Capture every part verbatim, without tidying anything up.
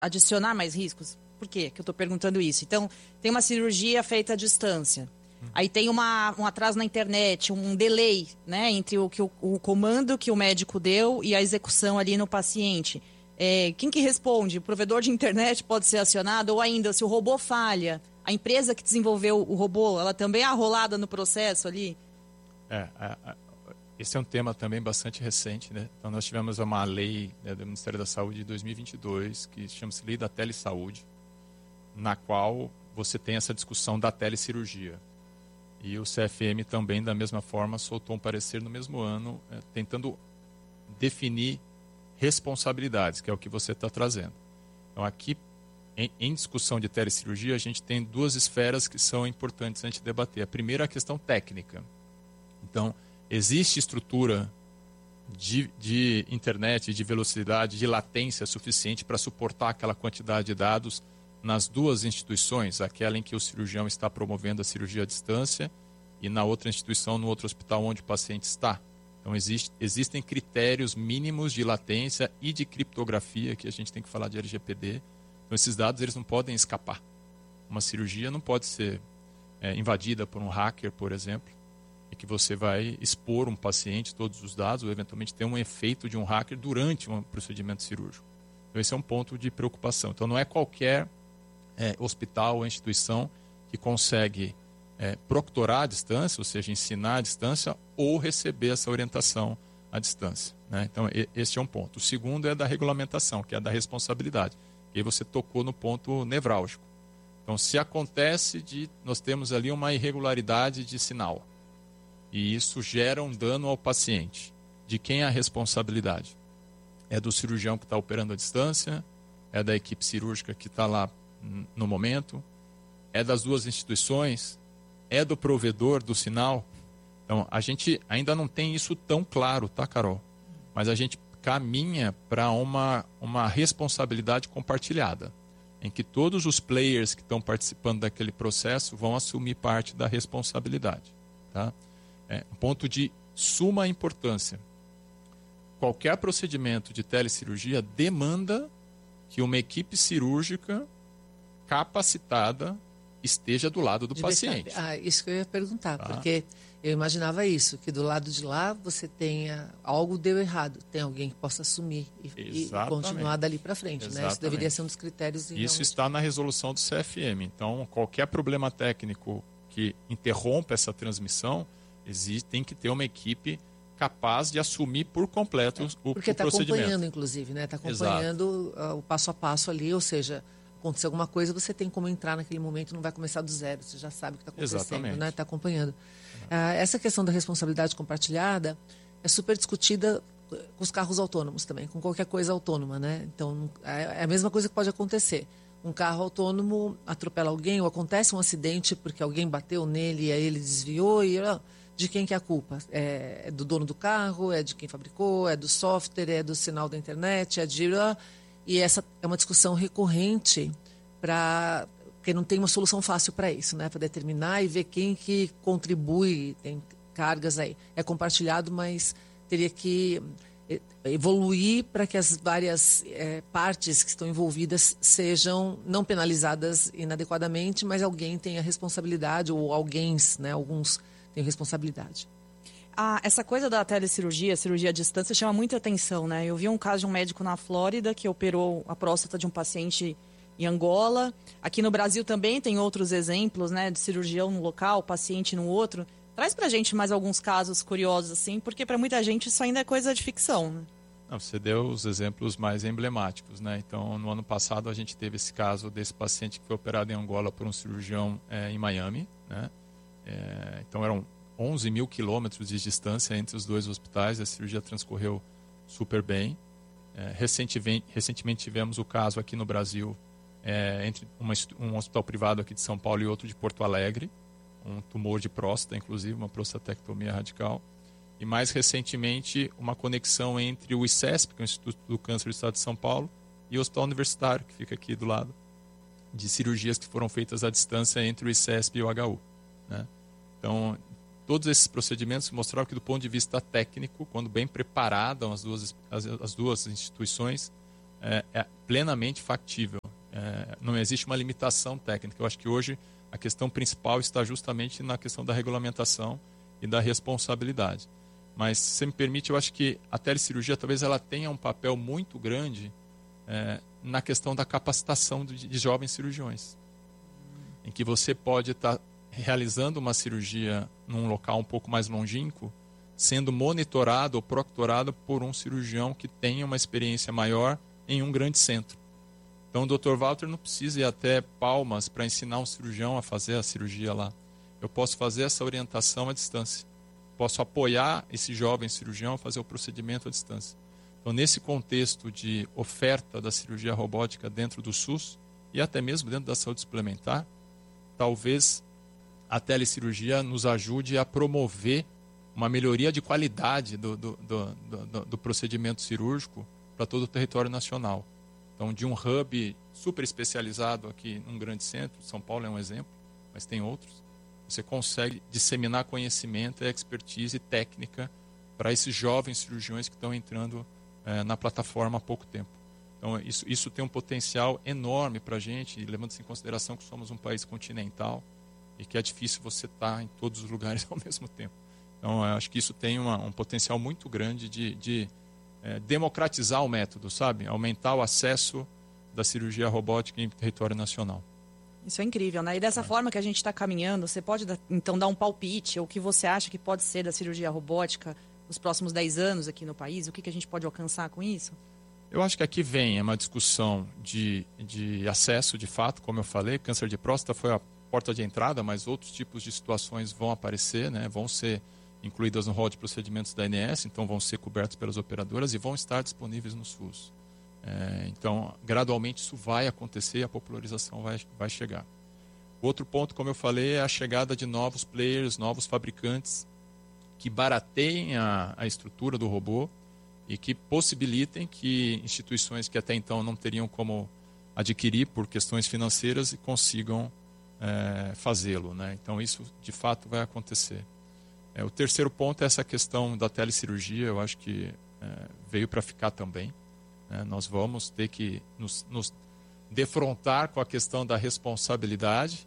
adicionar mais riscos? Por quê que eu estou perguntando isso? Então, tem uma cirurgia feita à distância. Aí tem uma, um atraso na internet, um delay, né, entre o, que o, o comando que o médico deu e a execução ali no paciente. É, quem que responde? O provedor de internet pode ser acionado? Ou ainda, se o robô falha, a empresa que desenvolveu o robô, ela também é arrolada no processo ali? É, a, a, esse é um tema também bastante recente, né? Então, nós tivemos uma lei, né, do Ministério da Saúde de dois mil e vinte e dois, que chama-se Lei da Telesaúde, na qual você tem essa discussão da telecirurgia. E o C F M também, da mesma forma, soltou um parecer no mesmo ano, é, tentando definir responsabilidades, que é o que você está trazendo. Então, aqui, em, em discussão de telecirurgia, a gente tem duas esferas que são importantes a gente debater. A primeira é a questão técnica. Então, existe estrutura de, de internet, de velocidade, de latência suficiente para suportar aquela quantidade de dados nas duas instituições, aquela em que o cirurgião está promovendo a cirurgia à distância e na outra instituição, no outro hospital onde o paciente está. Então, existe, existem critérios mínimos de latência e de criptografia, que a gente tem que falar de L G P D. Então, esses dados eles não podem escapar. Uma cirurgia não pode ser é, invadida por um hacker, por exemplo, e que você vai expor um paciente, todos os dados, ou eventualmente ter um efeito de um hacker durante um procedimento cirúrgico. Então, esse é um ponto de preocupação. Então, não é qualquer É, hospital ou instituição que consegue é, proctorar à distância, ou seja, ensinar à distância ou receber essa orientação à distância, né? Então, e, este é um ponto. O segundo é da regulamentação, que é da responsabilidade. E aí você tocou no ponto nevrálgico. Então, se acontece de nós temos ali uma irregularidade de sinal e isso gera um dano ao paciente, de quem é a responsabilidade? É do cirurgião que está operando à distância? É da equipe cirúrgica que está lá no momento? É das duas instituições? É do provedor do sinal? Então, a gente ainda não tem isso tão claro, tá, Carol? Mas a gente caminha para uma, uma responsabilidade compartilhada, em que todos os players que estão participando daquele processo vão assumir parte da responsabilidade, tá? É um ponto de suma importância. Qualquer procedimento de telecirurgia demanda que uma equipe cirúrgica capacitada esteja do lado do de paciente. Backup. Ah, isso que eu ia perguntar, tá? Porque eu imaginava isso, que do lado de lá você tenha algo deu errado, tem alguém que possa assumir e, e continuar dali para frente, né? Isso deveria ser um dos critérios. Isso realmente... está na resolução do C F M. Então, qualquer problema técnico que interrompa essa transmissão, existe, tem que ter uma equipe capaz de assumir por completo é, o, porque o tá procedimento. Porque está acompanhando, inclusive, né? Está acompanhando uh, o passo a passo ali, ou seja, acontecer alguma coisa, você tem como entrar naquele momento, não vai começar do zero, você já sabe o que está acontecendo, Exatamente. né? Está acompanhando. Uh, essa questão da responsabilidade compartilhada é super discutida com os carros autônomos também, com qualquer coisa autônoma, né? Então, é a mesma coisa que pode acontecer. Um carro autônomo atropela alguém, ou acontece um acidente porque alguém bateu nele e aí ele desviou e... De quem que é a culpa? É do dono do carro, é de quem fabricou, é do software, é do sinal da internet, é de... E essa é uma discussão recorrente, pra... porque não tem uma solução fácil para isso, né? Para determinar e ver quem que contribui, tem cargas aí. É compartilhado, mas teria que evoluir para que as várias é, partes que estão envolvidas sejam não penalizadas inadequadamente, mas alguém tenha responsabilidade, ou alguém, né? Alguns... tem responsabilidade. Ah, essa coisa da telecirurgia, cirurgia à distância, chama muita atenção, né? Eu vi um caso de um médico na Flórida que operou a próstata de um paciente em Angola. Aqui no Brasil também tem outros exemplos, né? De cirurgião no local, paciente no outro. Traz pra gente mais alguns casos curiosos, assim, porque para muita gente isso ainda é coisa de ficção, né? Não, você deu os exemplos mais emblemáticos, né? Então, no ano passado, a gente teve esse caso desse paciente que foi operado em Angola por um cirurgião é, em Miami, né? É, então eram onze mil quilômetros de distância entre os dois hospitais, a cirurgia transcorreu super bem. É, recentemente, recentemente tivemos o caso aqui no Brasil, é, entre uma, um hospital privado aqui de São Paulo e outro de Porto Alegre, um tumor de próstata, inclusive, uma prostatectomia radical. E mais recentemente, uma conexão entre o ICESP, que é o Instituto do Câncer do Estado de São Paulo, e o Hospital Universitário, que fica aqui do lado, de cirurgias que foram feitas à distância entre o ICESP e o H U. Né? Então, todos esses procedimentos mostraram que, do ponto de vista técnico, quando bem preparadas as duas, as, as duas instituições, é, é plenamente factível. É, não existe uma limitação técnica. Eu acho que hoje a questão principal está justamente na questão da regulamentação e da responsabilidade. Mas, se você me permite, eu acho que a telecirurgia talvez ela tenha um papel muito grande é, na questão da capacitação de, de jovens cirurgiões, em que você pode estar realizando uma cirurgia num local um pouco mais longínquo, sendo monitorado ou proctorado por um cirurgião que tenha uma experiência maior em um grande centro. Então, o doutor Walter não precisa ir até Palmas para ensinar um cirurgião a fazer a cirurgia lá. Eu posso fazer essa orientação à distância. Posso apoiar esse jovem cirurgião a fazer o procedimento à distância. Então, nesse contexto de oferta da cirurgia robótica dentro do SUS e até mesmo dentro da saúde suplementar, talvez a telecirurgia nos ajude a promover uma melhoria de qualidade do, do, do, do, do procedimento cirúrgico para todo o território nacional. Então, de um hub super especializado aqui num grande centro, São Paulo é um exemplo, mas tem outros, você consegue disseminar conhecimento, expertise e técnica para esses jovens cirurgiões que estão entrando eh, na plataforma há pouco tempo. Então, isso, isso tem um potencial enorme para a gente, levando-se em consideração que somos um país continental e que é difícil você estar em todos os lugares ao mesmo tempo. Então, eu acho que isso tem uma, um potencial muito grande de, de é, democratizar o método, sabe? Aumentar o acesso da cirurgia robótica em território nacional. Isso é incrível, né? E dessa é. forma que a gente está caminhando, você pode, então, dar um palpite, ou o que você acha que pode ser da cirurgia robótica nos próximos dez anos aqui no país? O que, que a gente pode alcançar com isso? Eu acho que aqui vem uma discussão de, de acesso, de fato, como eu falei, câncer de próstata foi a porta de entrada, mas outros tipos de situações vão aparecer, né? Vão ser incluídas no rol de procedimentos da A N S, então vão ser cobertos pelas operadoras e vão estar disponíveis no SUS. É, então, gradualmente isso vai acontecer e a popularização vai, vai chegar. Outro ponto, como eu falei, é a chegada de novos players, novos fabricantes que barateiem a, a estrutura do robô e que possibilitem que instituições que até então não teriam como adquirir por questões financeiras e consigam é, fazê-lo, né? Então, isso de fato vai acontecer. É, o terceiro ponto é essa questão da telecirurgia, eu acho que é, veio para ficar também. Né? Nós vamos ter que nos, nos defrontar com a questão da responsabilidade,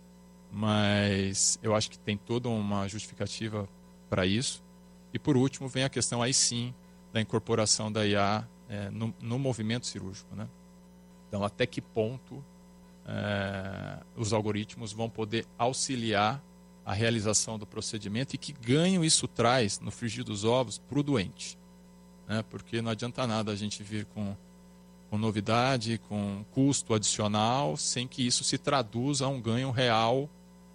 mas eu acho que tem toda uma justificativa para isso. E por último, vem a questão aí sim da incorporação da I A é, no, no movimento cirúrgico. Né? Então, até que ponto é, os algoritmos vão poder auxiliar a realização do procedimento e que ganho isso traz no frigir dos ovos para o doente. Né? Porque não adianta nada a gente vir com, com novidade, com custo adicional, sem que isso se traduza a um ganho real,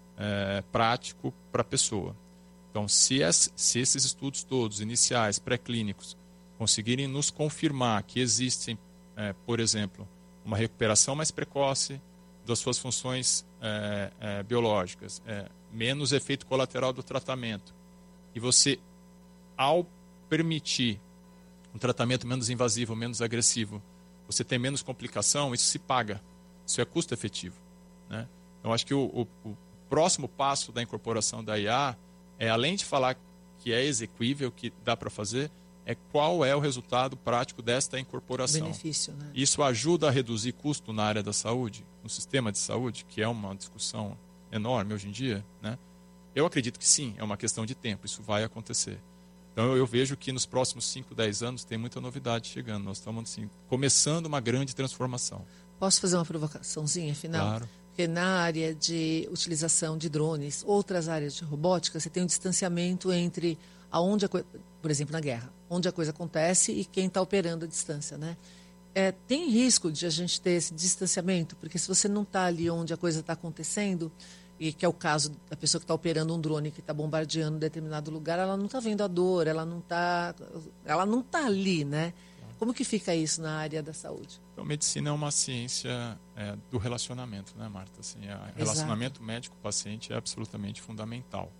é, prático para a pessoa. Então, se, es, se esses estudos todos, iniciais, pré-clínicos, conseguirem nos confirmar que existem, é, por exemplo, uma recuperação mais precoce das suas funções é, é, biológicas, é, menos efeito colateral do tratamento, e você, ao permitir um tratamento menos invasivo, menos agressivo, você tem menos complicação, isso se paga, isso é custo efetivo. Né? Então, acho que o, o, o próximo passo da incorporação da I A é, além de falar que é exequível, que dá para fazer, é qual é o resultado prático desta incorporação. Benefício, né? Isso ajuda a reduzir custo na área da saúde, no sistema de saúde, que é uma discussão enorme hoje em dia, né? Eu acredito que sim, é uma questão de tempo, isso vai acontecer. Então eu, eu vejo que nos próximos cinco, dez anos tem muita novidade chegando. Nós estamos assim, começando uma grande transformação. Posso fazer uma provocaçãozinha final? Claro. Porque na área de utilização de drones, outras áreas de robótica, você tem um distanciamento entre aonde a coisa, por exemplo, na guerra, onde a coisa acontece e quem está operando à distância, né? É, tem risco de a gente ter esse distanciamento, porque se você não está ali onde a coisa está acontecendo, e que é o caso da pessoa que está operando um drone que está bombardeando um determinado lugar, ela não está vendo a dor, ela não está, ela não está ali, né? Como que fica isso na área da saúde? Então, medicina é uma ciência é, do relacionamento, né, Marta? Assim, o relacionamento médico-paciente é absolutamente fundamental.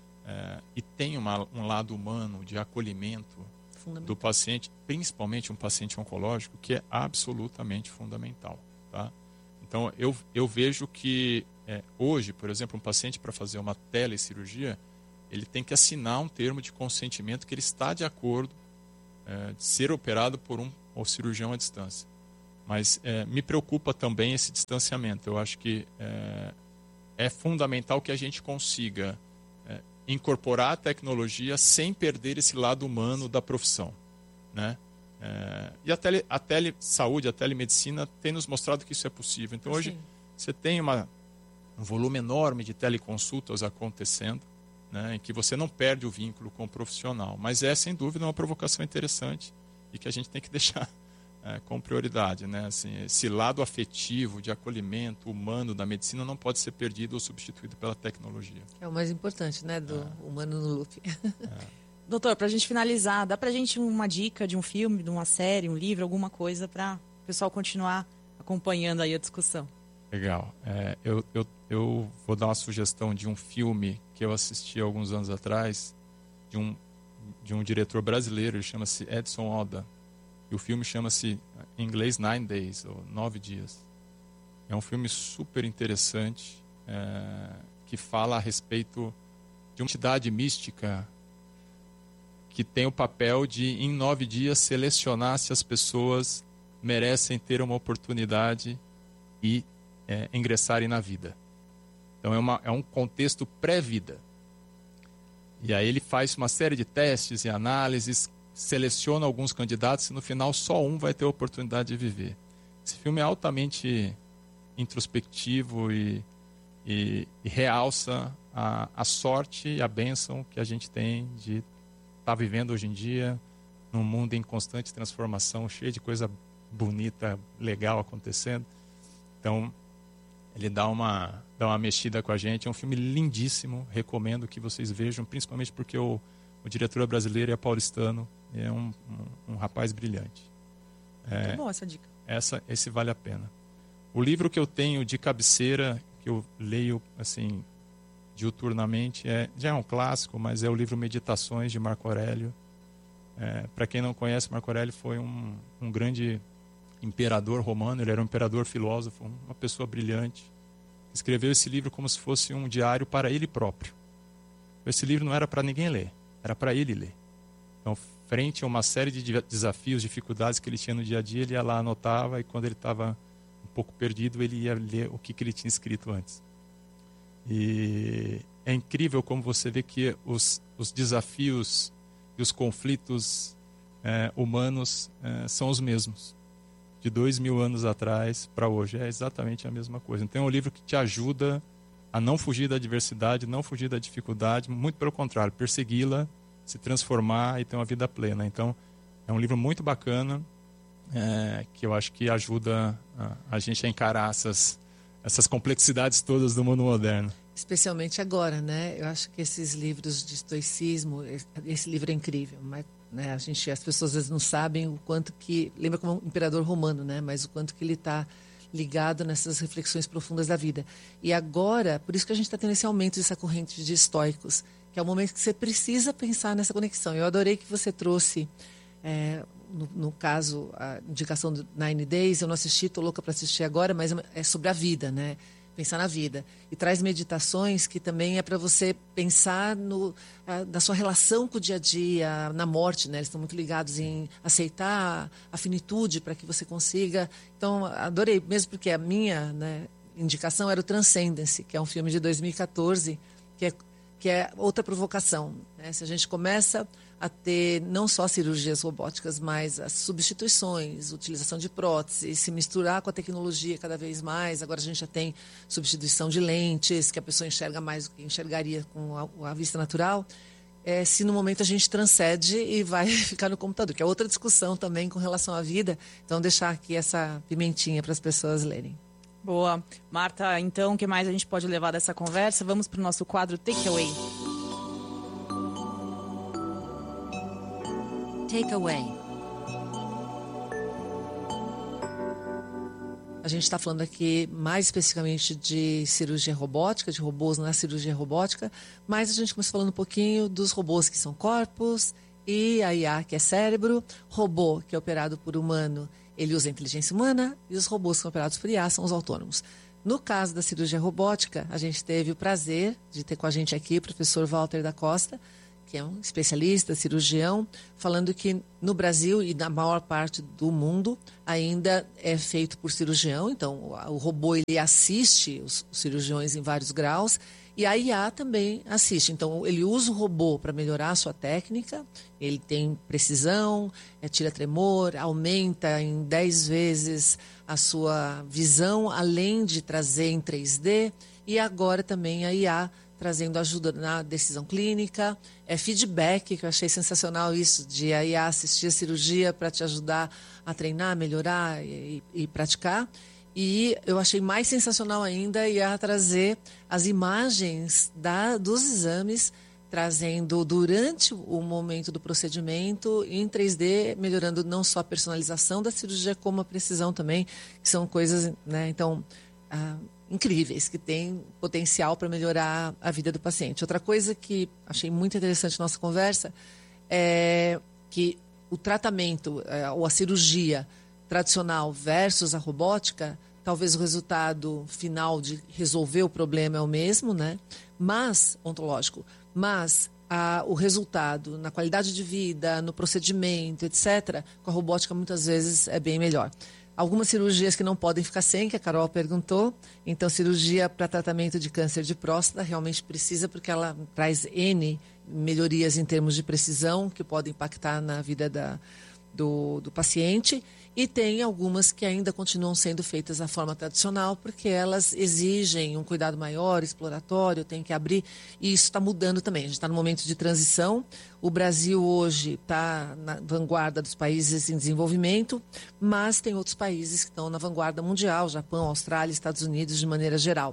É, e tem uma, um lado humano de acolhimento do paciente, principalmente um paciente oncológico, que é absolutamente fundamental. Tá? Então, eu, eu vejo que é, hoje, por exemplo, um paciente para fazer uma telecirurgia, ele tem que assinar um termo de consentimento que ele está de acordo é, de ser operado por um ou cirurgião à distância. Mas é, me preocupa também esse distanciamento. Eu acho que é, é fundamental que a gente consiga é, incorporar a tecnologia sem perder esse lado humano da profissão, né? É, e a, tele, a telesaúde, a telemedicina tem nos mostrado que isso é possível. Então, hoje, Sim. você tem uma, um volume enorme de teleconsultas acontecendo, né, em que você não perde o vínculo com o profissional. Mas é, sem dúvida, uma provocação interessante e que a gente tem que deixar é, com prioridade, né? Assim, esse lado afetivo, de acolhimento humano da medicina não pode ser perdido ou substituído pela tecnologia. É o mais importante, né, do é. humano no loop. É. Doutor, para a gente finalizar, dá para a gente uma dica de um filme, de uma série, um livro, alguma coisa para o pessoal continuar acompanhando aí a discussão? Legal. É, eu, eu, eu vou dar uma sugestão de um filme que eu assisti alguns anos atrás, de um, de um diretor brasileiro, ele chama-se Edson Oda. E o filme chama-se, em inglês, Nine Days, ou Nove Dias. É um filme super interessante, é, que fala a respeito de uma entidade mística que tem o papel de, em nove dias, selecionar se as pessoas merecem ter uma oportunidade e é, ingressarem na vida. Então, é, uma, é um contexto pré-vida. E aí ele faz uma série de testes e análises, seleciona alguns candidatos e, no final, só um vai ter a oportunidade de viver. Esse filme é altamente introspectivo e, e, e realça a, a sorte e a bênção que a gente tem de está vivendo hoje em dia, num mundo em constante transformação, cheio de coisa bonita, legal acontecendo. Então, ele dá uma, dá uma mexida com a gente. É um filme lindíssimo, recomendo que vocês vejam, principalmente porque o, o diretor é brasileiro e é paulistano, é um, um, um rapaz brilhante. É, Muito bom essa dica. Essa, esse vale a pena. O livro que eu tenho de cabeceira, que eu leio assim diuturnamente, é, já é um clássico, mas é o livro Meditações, de Marco Aurélio. É, para quem não conhece, Marco Aurélio foi um, um grande imperador romano, ele era um imperador filósofo, uma pessoa brilhante. Escreveu esse livro como se fosse um diário para ele próprio. Esse livro não era para ninguém ler, era para ele ler. Então, frente a uma série de desafios, dificuldades que ele tinha no dia a dia, ele ia lá, anotava, e quando ele estava um pouco perdido, ele ia ler o que, que ele tinha escrito antes. E é incrível como você vê que os, os desafios e os conflitos é, humanos é, são os mesmos. De dois mil anos atrás para hoje, é exatamente a mesma coisa. Então é um livro que te ajuda a não fugir da adversidade, não fugir da dificuldade, muito pelo contrário, persegui-la, se transformar e ter uma vida plena. Então é um livro muito bacana, é, que eu acho que ajuda a, a gente a encarar essas essas complexidades todas do mundo moderno. Especialmente agora, né? Eu acho que esses livros de estoicismo, esse livro é incrível, mas, né, a gente, as pessoas às vezes não sabem o quanto que, lembra como um imperador romano, né? Mas o quanto que ele está ligado nessas reflexões profundas da vida. E agora, por isso que a gente está tendo esse aumento dessa corrente de estoicos, que é o momento que você precisa pensar nessa conexão. Eu adorei que você trouxe, é, no, no caso, a indicação do Nine Days, eu não assisti, estou louca para assistir agora, mas é sobre a vida, né? Pensar na vida. E traz meditações que também é para você pensar no, a, na sua relação com o dia a dia, na morte, né? Eles estão muito ligados em aceitar a finitude para que você consiga. Então, adorei, mesmo porque a minha, né, indicação era o Transcendence, que é um filme de dois mil e quatorze, que é, que é outra provocação, né? Se a gente começa a ter não só cirurgias robóticas, mas as substituições, utilização de próteses, se misturar com a tecnologia cada vez mais. Agora a gente já tem substituição de lentes, que a pessoa enxerga mais do que enxergaria com a, a vista natural. É, se no momento a gente transcende e vai ficar no computador, que é outra discussão também com relação à vida. Então, deixar aqui essa pimentinha para as pessoas lerem. Boa. Marta, então, o que mais a gente pode levar dessa conversa? Vamos para o nosso quadro Takeaway. Takeaway. A gente está falando aqui mais especificamente de cirurgia robótica, de robôs na cirurgia robótica, mas a gente começou falando um pouquinho dos robôs que são corpos e a I A, que é cérebro, robô que é operado por humano, ele usa a inteligência humana, e os robôs que são operados por I A são os autônomos. No caso da cirurgia robótica, a gente teve o prazer de ter com a gente aqui o professor Walter da Costa, que é um especialista, cirurgião, falando que no Brasil e na maior parte do mundo ainda é feito por cirurgião. Então, o robô ele assiste os cirurgiões em vários graus e a I A também assiste. Então, ele usa o robô para melhorar a sua técnica, ele tem precisão, é, tira tremor, aumenta em dez vezes a sua visão, além de trazer em três D. E agora também a I A trazendo ajuda na decisão clínica, é feedback, que eu achei sensacional isso, de a I A assistir a cirurgia para te ajudar a treinar, melhorar e, e praticar. E eu achei mais sensacional ainda a I A trazer as imagens da, dos exames, trazendo durante o momento do procedimento em três D, melhorando não só a personalização da cirurgia, como a precisão também, que são coisas, né, então, ah, incríveis, que têm potencial para melhorar a vida do paciente. Outra coisa que achei muito interessante na nossa conversa é que o tratamento é, ou a cirurgia tradicional versus a robótica, talvez o resultado final de resolver o problema é o mesmo, né? Mas, ontológico, mas a, o resultado na qualidade de vida, no procedimento, etcétera, com a robótica muitas vezes é bem melhor. Algumas cirurgias que não podem ficar sem, que a Carol perguntou. Então, cirurgia para tratamento de câncer de próstata realmente precisa, porque ela traz N melhorias em termos de precisão que podem impactar na vida da, do, do paciente. E tem algumas que ainda continuam sendo feitas da forma tradicional, porque elas exigem um cuidado maior, exploratório, tem que abrir, e isso está mudando também. A gente está no momento de transição. O Brasil hoje está na vanguarda dos países em desenvolvimento, mas tem outros países que estão na vanguarda mundial, Japão, Austrália, Estados Unidos, de maneira geral.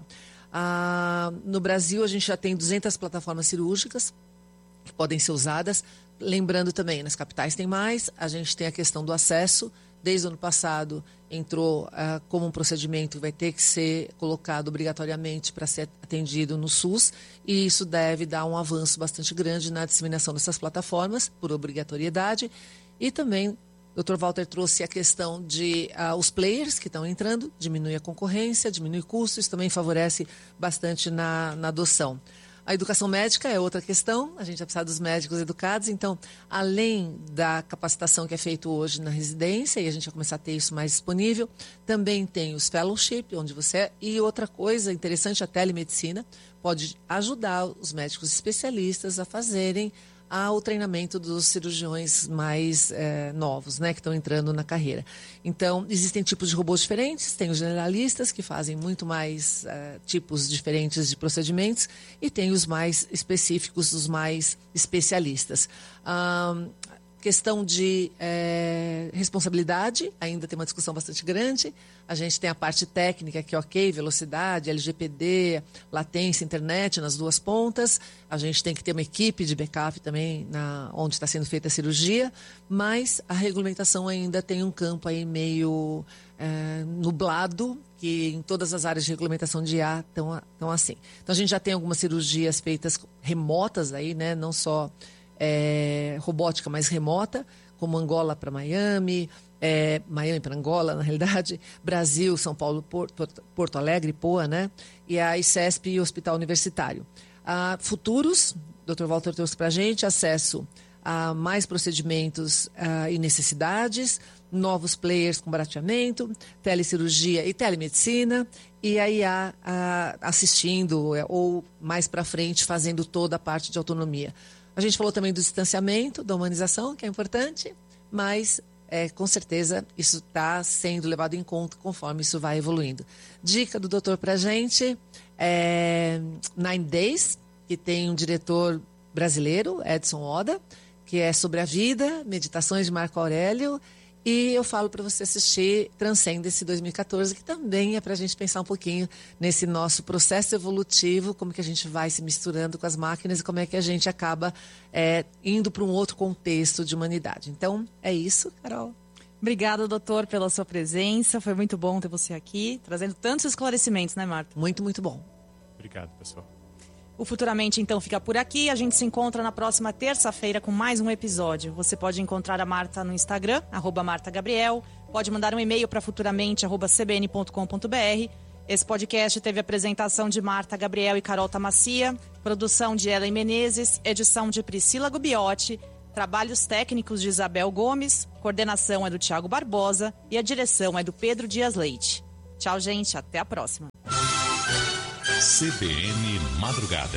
Ah, no Brasil, a gente já tem duzentas plataformas cirúrgicas que podem ser usadas. Lembrando também, nas capitais tem mais, a gente tem a questão do acesso. Desde o ano passado, entrou uh, como um procedimento que vai ter que ser colocado obrigatoriamente para ser atendido no SUS, e isso deve dar um avanço bastante grande na disseminação dessas plataformas, por obrigatoriedade. E também, o doutor Walter trouxe a questão de uh, os players que estão entrando, diminui a concorrência, diminui custos, também favorece bastante na, na adoção. A educação médica é outra questão, a gente vai precisar dos médicos educados, então, além da capacitação que é feita hoje na residência, e a gente vai começar a ter isso mais disponível, também tem os fellowship, onde você é, e outra coisa interessante, a telemedicina pode ajudar os médicos especialistas a fazerem ao treinamento dos cirurgiões mais é, novos, né, que estão entrando na carreira. Então, existem tipos de robôs diferentes, tem os generalistas, que fazem muito mais é, tipos diferentes de procedimentos, e tem os mais específicos, os mais especialistas. Ah, questão de é, responsabilidade, ainda tem uma discussão bastante grande. A gente tem a parte técnica, que é ok, velocidade, L G P D, latência, internet nas duas pontas. A gente tem que ter uma equipe de backup também na, onde está sendo feita a cirurgia, mas a regulamentação ainda tem um campo aí meio é, nublado, que em todas as áreas de regulamentação de I A estão, estão assim. Então a gente já tem algumas cirurgias feitas remotas aí, né? Não só É, robótica mais remota, como Angola para Miami, é, Miami para Angola, na realidade, Brasil, São Paulo, Porto, Porto Alegre, Poa, né? E a ICESP e o Hospital Universitário. Ah, futuros, doutor Walter trouxe para a gente, acesso a mais procedimentos ah, e necessidades, novos players com barateamento, telecirurgia e telemedicina, e a I A ah, assistindo, ou mais para frente, fazendo toda a parte de autonomia. A gente falou também do distanciamento, da humanização, que é importante, mas é, com certeza isso está sendo levado em conta conforme isso vai evoluindo. Dica do doutor para a gente é Nine Days, que tem um diretor brasileiro, Edson Oda, que é sobre a vida, meditações de Marco Aurélio. E eu falo para você assistir Transcendence dois mil e quatorze, que também é para a gente pensar um pouquinho nesse nosso processo evolutivo, como que a gente vai se misturando com as máquinas e como é que a gente acaba é, indo para um outro contexto de humanidade. Então, é isso, Carol. Obrigada, doutor, pela sua presença. Foi muito bom ter você aqui, trazendo tantos esclarecimentos, né, Marta? Muito, muito bom. Obrigado, pessoal. O Futuramente, então, fica por aqui. A gente se encontra na próxima terça-feira com mais um episódio. Você pode encontrar a Marta no Instagram, arroba Marta Gabriel. Pode mandar um e-mail para futuramente arroba c b n ponto com ponto b r. Esse podcast teve a apresentação de Marta Gabriel e Carol Tamacia. Produção de Ellen Menezes, edição de Priscila Gubiotti, trabalhos técnicos de Isabel Gomes, coordenação é do Thiago Barbosa e a direção é do Pedro Dias Leite. Tchau, gente, até a próxima. C B N Madrugada.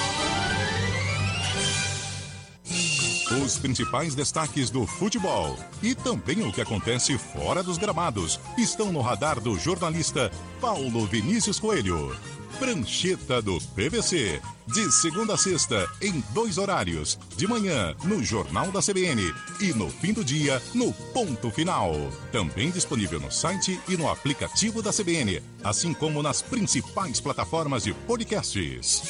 Os principais destaques do futebol e também o que acontece fora dos gramados estão no radar do jornalista Paulo Vinícius Coelho. Prancheta do P V C, de segunda a sexta, em dois horários, de manhã no Jornal da C B N e no fim do dia no Ponto Final. Também disponível no site e no aplicativo da C B N, assim como nas principais plataformas de podcasts.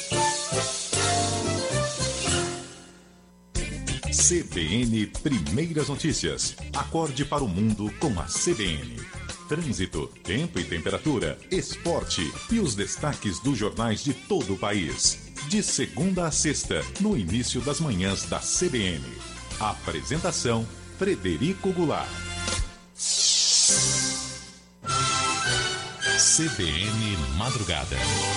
C B N Primeiras Notícias. Acorde para o mundo com a C B N. Trânsito, tempo e temperatura, esporte e os destaques dos jornais de todo o país. De segunda a sexta, no início das manhãs da C B N. Apresentação, Frederico Goulart. C B N Madrugada.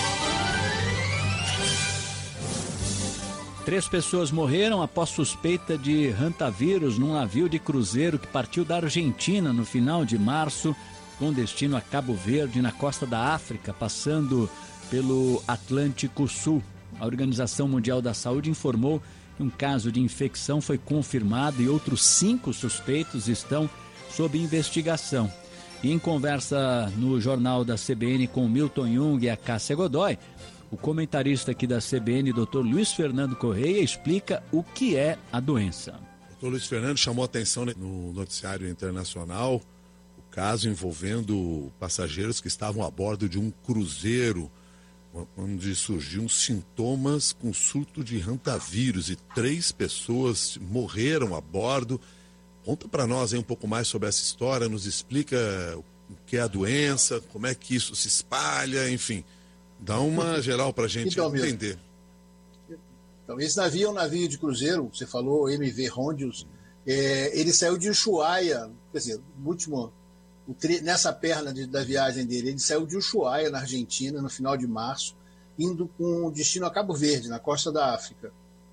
Três pessoas morreram após suspeita de hantavírus num navio de cruzeiro que partiu da Argentina no final de março, com destino a Cabo Verde, na costa da África, passando pelo Atlântico Sul. A Organização Mundial da Saúde informou que um caso de infecção foi confirmado e outros cinco suspeitos estão sob investigação. E em conversa no jornal da C B N com o Milton Jung e a Cássia Godoy, o comentarista aqui da C B N, doutor Luiz Fernando Correia, explica o que é a doença. O doutor Luiz Fernando chamou a atenção no noticiário internacional o caso envolvendo passageiros que estavam a bordo de um cruzeiro, onde surgiam sintomas com surto de hantavírus e três pessoas morreram a bordo. Conta para nós aí um pouco mais sobre essa história, nos explica o que é a doença, como é que isso se espalha, enfim. Dá uma geral para a gente então, entender. Então, esse navio é um navio de cruzeiro, você falou, M V Rondius. É, ele saiu de Ushuaia, quer dizer, no último, nessa perna de, da viagem dele, ele saiu de Ushuaia, na Argentina, no final de março, indo com destino a Cabo Verde, na costa da África.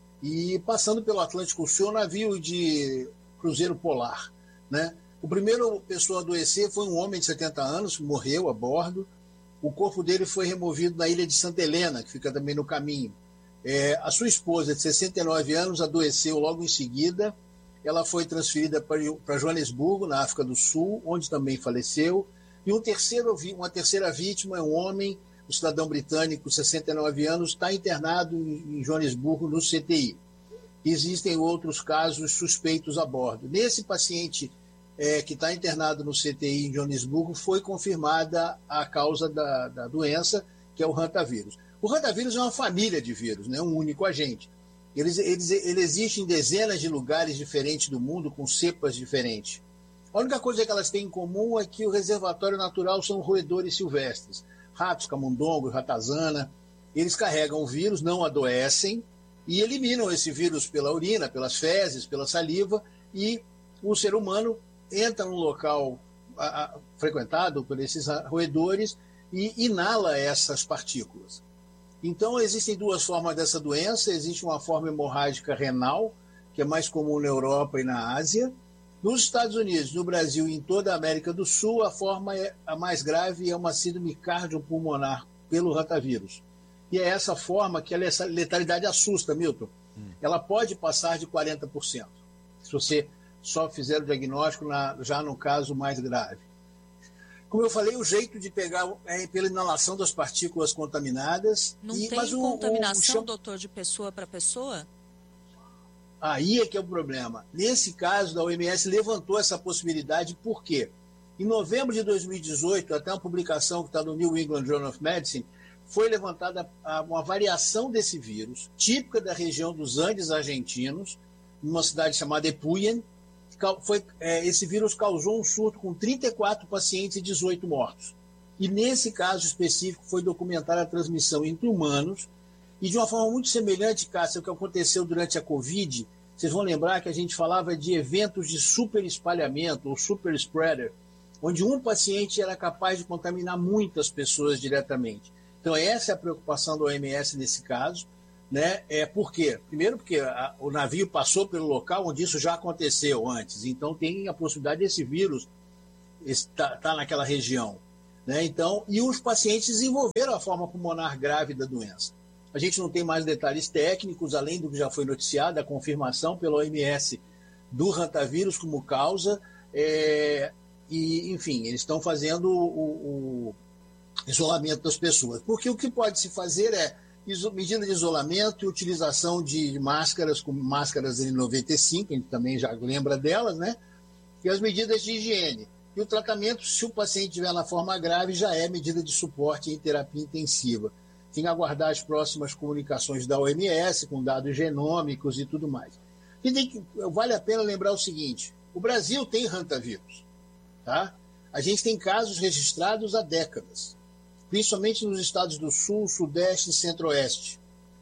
E passando pelo Atlântico Sul, um navio de cruzeiro polar. Né? O primeiro pessoa a adoecer foi um homem de setenta anos, que morreu a bordo. O corpo dele foi removido na ilha de Santa Helena, que fica também no caminho. É, a sua esposa, de sessenta e nove anos, adoeceu logo em seguida. Ela foi transferida para Joanesburgo, na África do Sul, onde também faleceu. E um terceiro, uma terceira vítima é um homem, um cidadão britânico, sessenta e nove anos, está internado em Joanesburgo, no C T I. Existem outros casos suspeitos a bordo. Nesse paciente É, que está internado no C T I em Joanesburgo, foi confirmada a causa da, da doença, que é o hantavírus. O hantavírus é uma família de vírus, não é um único agente. Eles, eles, ele existe em dezenas de lugares diferentes do mundo, com cepas diferentes. A única coisa que elas têm em comum é que o reservatório natural são roedores silvestres, ratos, camundongos, ratazana. Eles carregam o vírus, não adoecem, e eliminam esse vírus pela urina, pelas fezes, pela saliva, e o ser humano entra num local a, a, frequentado por esses roedores e inala essas partículas. Então, existem duas formas dessa doença. Existe uma forma hemorrágica renal, que é mais comum na Europa e na Ásia. Nos Estados Unidos, no Brasil e em toda a América do Sul, a forma é, a mais grave é uma síndrome cardiopulmonar pelo hantavírus. E é essa forma que a letalidade assusta, Milton. Hum. Ela pode passar de quarenta por cento. Se você só fizer o diagnóstico na, já no caso mais grave. Como eu falei, o jeito de pegar é pela inalação das partículas contaminadas. Não e, tem mas o, contaminação, o... doutor, de pessoa para pessoa? Aí é que é o problema. Nesse caso, a O M S levantou essa possibilidade, por quê? Em novembro de dois mil e dezoito, até uma publicação que está no New England Journal of Medicine, foi levantada uma variação desse vírus, típica da região dos Andes argentinos, numa cidade chamada Epuyén. Foi, é, esse vírus causou um surto com trinta e quatro pacientes e dezoito mortos. E nesse caso específico foi documentada a transmissão entre humanos e de uma forma muito semelhante, Cássia, ao que aconteceu durante a Covid. Vocês vão lembrar que a gente falava de eventos de super espalhamento ou super spreader, onde um paciente era capaz de contaminar muitas pessoas diretamente. Então essa é a preocupação da O M S nesse caso. né? É, por quê? Primeiro porque a, o navio passou pelo local onde isso já aconteceu antes, então tem a possibilidade desse vírus estar tá naquela região, né? Então, e os pacientes desenvolveram a forma pulmonar grave da doença. A gente não tem mais detalhes técnicos, além do que já foi noticiado, a confirmação pela O M S do hantavírus como causa, é, e, enfim, eles estão fazendo o, o isolamento das pessoas. Porque o que pode se fazer é medida de isolamento e utilização de máscaras, como máscaras N noventa e cinco, a gente também já lembra delas, né? E as medidas de higiene. E o tratamento, se o paciente estiver na forma grave, já é medida de suporte em terapia intensiva. Tem que aguardar as próximas comunicações da O M S, com dados genômicos e tudo mais. E tem que, vale a pena lembrar o seguinte, o Brasil tem hantavírus, tá? A gente tem casos registrados há décadas, principalmente nos estados do Sul, Sudeste e Centro-Oeste.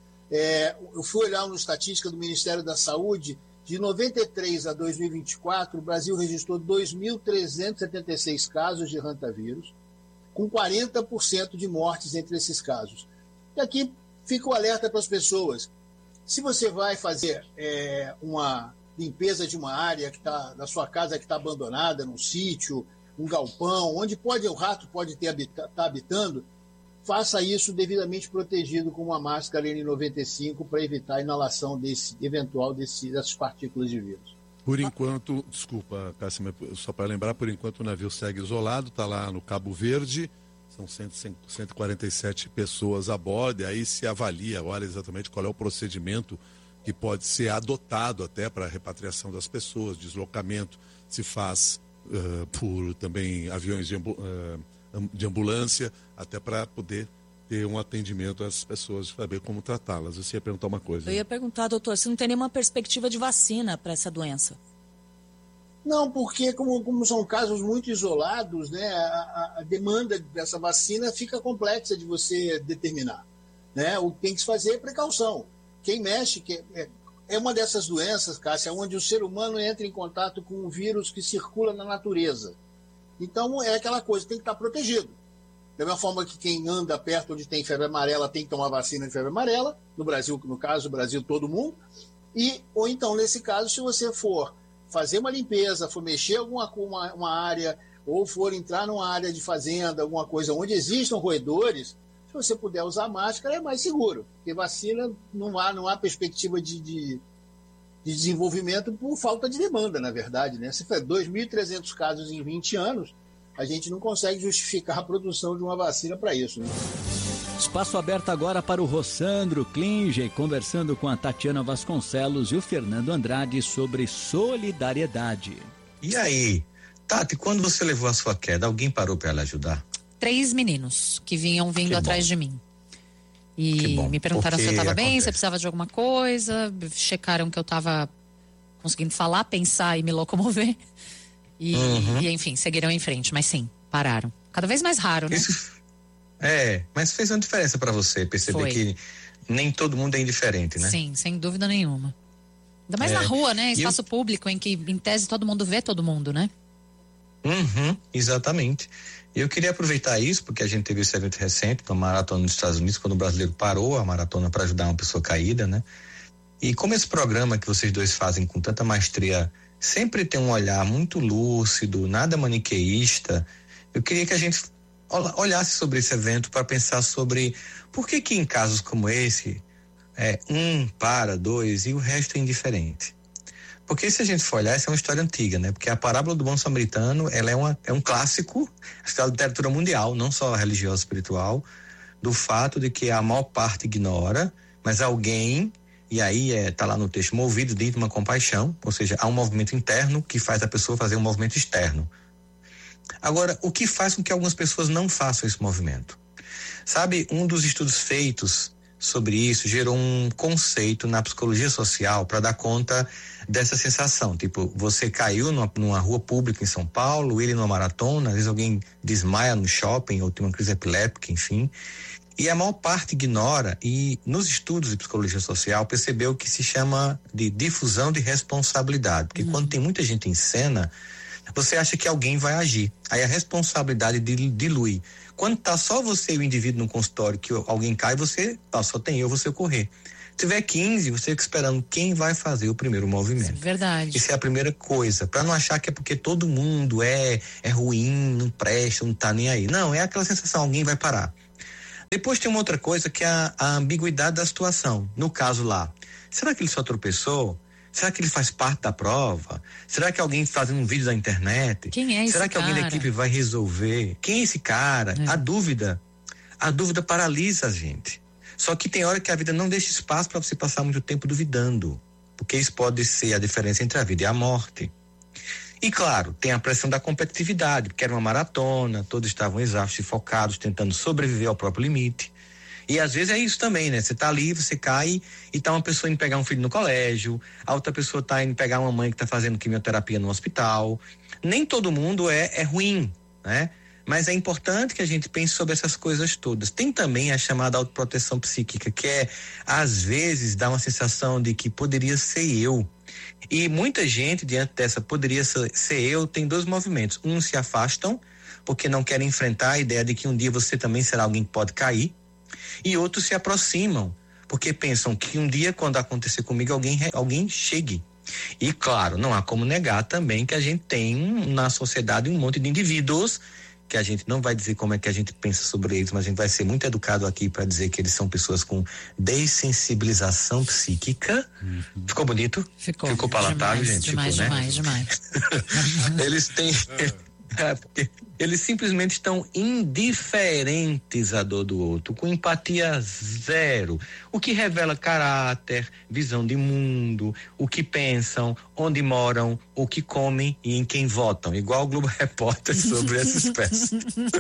É, eu fui olhar uma estatística do Ministério da Saúde, de noventa e três a dois mil e vinte e quatro, o Brasil registrou dois mil trezentos e setenta e seis casos de hantavírus, com quarenta por cento de mortes entre esses casos. E aqui fica o alerta para as pessoas. Se você vai fazer é, uma limpeza de uma área que tá, da sua casa que está abandonada, num sítio, um galpão, onde pode, o rato pode estar habita, tá habitando, faça isso devidamente protegido com uma máscara N noventa e cinco para evitar a inalação desse, eventual desse, dessas partículas de vírus. Por enquanto, desculpa, Cássio, só para lembrar, por enquanto o navio segue isolado, está lá no Cabo Verde, são cento e quarenta e sete pessoas a bordo, e aí se avalia agora exatamente qual é o procedimento que pode ser adotado até para a repatriação das pessoas, deslocamento, se faz uh, por também aviões de, ambu uh, de ambulância, até para poder ter um atendimento às pessoas, saber como tratá-las. Você ia perguntar uma coisa. Eu ia perguntar, doutor, se não tem nenhuma perspectiva de vacina para essa doença? Não, porque como, como são casos muito isolados, né, a, a demanda dessa vacina fica complexa de você determinar, né? O que tem que se fazer é precaução. Quem mexe, que é, é uma dessas doenças, Cássia, onde o ser humano entra em contato com um vírus que circula na natureza. Então é aquela coisa, tem que estar protegido. Da mesma forma que quem anda perto onde tem febre amarela tem que tomar vacina de febre amarela, no Brasil, no caso, o Brasil, todo mundo. E, ou então, nesse caso, se você for fazer uma limpeza, for mexer alguma uma, uma área, ou for entrar numa área de fazenda, alguma coisa onde existam roedores, se você puder usar máscara, é mais seguro. Porque vacina não há, não há perspectiva de, de, de desenvolvimento por falta de demanda, na verdade, né? Se for dois mil e trezentos casos em vinte anos, a gente não consegue justificar a produção de uma vacina para isso, né? Espaço aberto agora para o Rossandro Klinger, conversando com a Tatiana Vasconcelos e o Fernando Andrade sobre solidariedade. E aí, Tati, quando você levou a sua queda, alguém parou para lhe ajudar? Três meninos que vinham vindo Que atrás bom. de mim. E bom, me perguntaram se eu estava bem, acontece. se eu precisava de alguma coisa, checaram que eu estava conseguindo falar, pensar e me locomover. E, Uhum. e, enfim, seguiram em frente, mas sim, pararam. Cada vez mais raro, né? Isso, é, mas fez uma diferença para você perceber Foi. que nem todo mundo é indiferente, né? Sim, sem dúvida nenhuma. Ainda mais É, na rua, né? e Espaço eu- público, em que, em tese, todo mundo vê todo mundo, né? Uhum, exatamente. E eu queria aproveitar isso, porque a gente teve esse evento recente, uma maratona nos Estados Unidos, quando o brasileiro parou a maratona para ajudar uma pessoa caída, né? E como esse programa que vocês dois fazem com tanta maestria sempre tem um olhar muito lúcido, nada maniqueísta, eu queria que a gente ol- olhasse sobre esse evento para pensar sobre por que que em casos como esse, é, um para, dois e o resto é indiferente. Porque se a gente for olhar, essa é uma história antiga, né? Porque a parábola do bom samaritano, ela é, uma, é um clássico da literatura mundial, não só religiosa e espiritual, do fato de que a maior parte ignora, mas alguém, e aí é, tá lá no texto, movido de íntima compaixão, ou seja, há um movimento interno que faz a pessoa fazer um movimento externo. Agora, o que faz com que algumas pessoas não façam esse movimento? Sabe, um dos estudos feitos sobre isso gerou um conceito na psicologia social para dar conta dessa sensação. Tipo, você caiu numa, numa rua pública em São Paulo, ele numa maratona, às vezes alguém desmaia no shopping ou tem uma crise epiléptica, enfim. E a maior parte ignora, e nos estudos de psicologia social percebeu que se chama de difusão de responsabilidade. Porque uhum. quando tem muita gente em cena, você acha que alguém vai agir. Aí a responsabilidade dilui. Quando tá só você e o indivíduo no consultório que alguém cai, você, ah, só tem eu, vou socorrer. tiver quinze, você fica esperando quem vai fazer o primeiro movimento. Isso é verdade. Isso é a primeira coisa, para não achar que é porque todo mundo é, é ruim, não presta, não tá nem aí. Não, é aquela sensação, alguém vai parar. Depois tem uma outra coisa que é a, a ambiguidade da situação. No caso lá, será que ele só tropeçou? Será que ele faz parte da prova? Será que alguém fazendo um vídeo na internet? Quem é esse Será que cara? alguém da equipe vai resolver? Quem é esse cara? É. A dúvida, a dúvida paralisa a gente. Só que tem hora que a vida não deixa espaço para você passar muito tempo duvidando, porque isso pode ser a diferença entre a vida e a morte. E claro, tem a pressão da competitividade, porque era uma maratona, todos estavam exaustos e focados, tentando sobreviver ao próprio limite. E às vezes é isso também, né? Você tá ali, você cai e tá uma pessoa indo pegar um filho no colégio, a outra pessoa tá indo pegar uma mãe que tá fazendo quimioterapia no hospital. Nem todo mundo é, é ruim, né? Mas é importante que a gente pense sobre essas coisas todas. Tem também a chamada autoproteção psíquica, que é, às vezes, dá uma sensação de que poderia ser eu. E muita gente, diante dessa poderia ser eu, tem dois movimentos. Um, se afastam, porque não querem enfrentar a ideia de que um dia você também será alguém que pode cair. E outros se aproximam, porque pensam que um dia, quando acontecer comigo, alguém, alguém chegue. E, claro, não há como negar também que a gente tem na sociedade um monte de indivíduos que a gente não vai dizer como é que a gente pensa sobre eles, mas a gente vai ser muito educado aqui para dizer que eles são pessoas com dessensibilização psíquica. Uhum. Ficou bonito? Ficou. Ficou palatável, demais, gente? Demais, Ficou, demais, né? demais. Eles têm... É, porque eles simplesmente estão indiferentes à dor do outro, com empatia zero, o que revela caráter, visão de mundo, o que pensam, onde moram, o que comem e em quem votam, igual o Globo Repórter sobre essa espécie.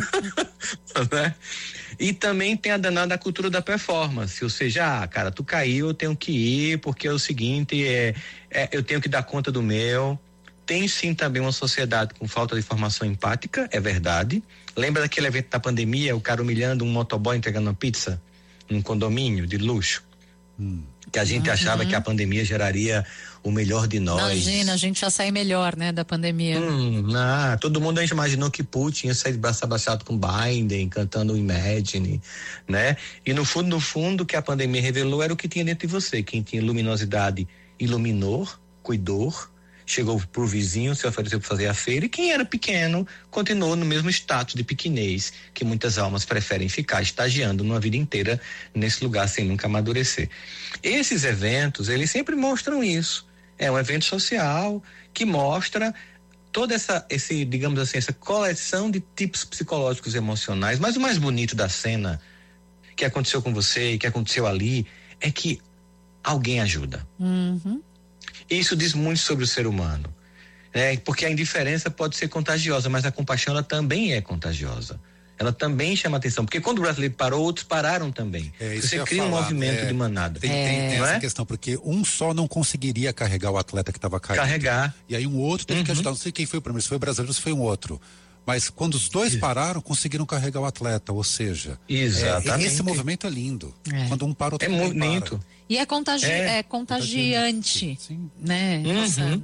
Né? E também tem a danada cultura da performance, ou seja, ah, cara, tu caiu, eu tenho que ir, porque é o seguinte, é, é, eu tenho que dar conta do meu. Tem sim também uma sociedade com falta de formação empática, é verdade. Lembra daquele evento da pandemia, o cara humilhando um motoboy entregando uma pizza num condomínio de luxo? Hum. Que a gente uhum. achava que a pandemia geraria o melhor de nós. Imagina, a gente já sai melhor, né, da pandemia. Hum, ah, todo mundo a gente imaginou que Putin ia sair de braço abaixado com Biden, cantando o Imagine, né? E no fundo, no fundo, o que a pandemia revelou era o que tinha dentro de você. Quem tinha luminosidade iluminou, cuidou, chegou pro vizinho, se ofereceu para fazer a feira, e quem era pequeno continuou no mesmo status de pequenez que muitas almas preferem ficar estagiando numa vida inteira nesse lugar sem nunca amadurecer. Esses eventos, eles sempre mostram isso. É um evento social que mostra toda essa, esse, digamos assim, essa coleção de tipos psicológicos e emocionais, mas o mais bonito da cena que aconteceu com você e que aconteceu ali é que alguém ajuda. Uhum. Isso diz muito sobre o ser humano, né? Porque a indiferença pode ser contagiosa, mas a compaixão ela também é contagiosa. Ela também chama atenção, porque quando o brasileiro parou, outros pararam também. É, isso Você eu ia cria falar, um movimento é, de manada. Tem, é. tem, tem essa é? questão, porque um só não conseguiria carregar o atleta que estava caindo. Carregar. E aí um outro teve uhum. que ajudar. Não sei quem foi o primeiro, se foi o brasileiro ou se foi um outro. Mas quando os dois Isso. pararam, conseguiram carregar o atleta, ou seja, Exatamente. É, esse movimento é lindo. É. Quando um para, outro É também muito para. bonito. E é, contagi É. é contagiante, Sim. né? Uhum. Nossa.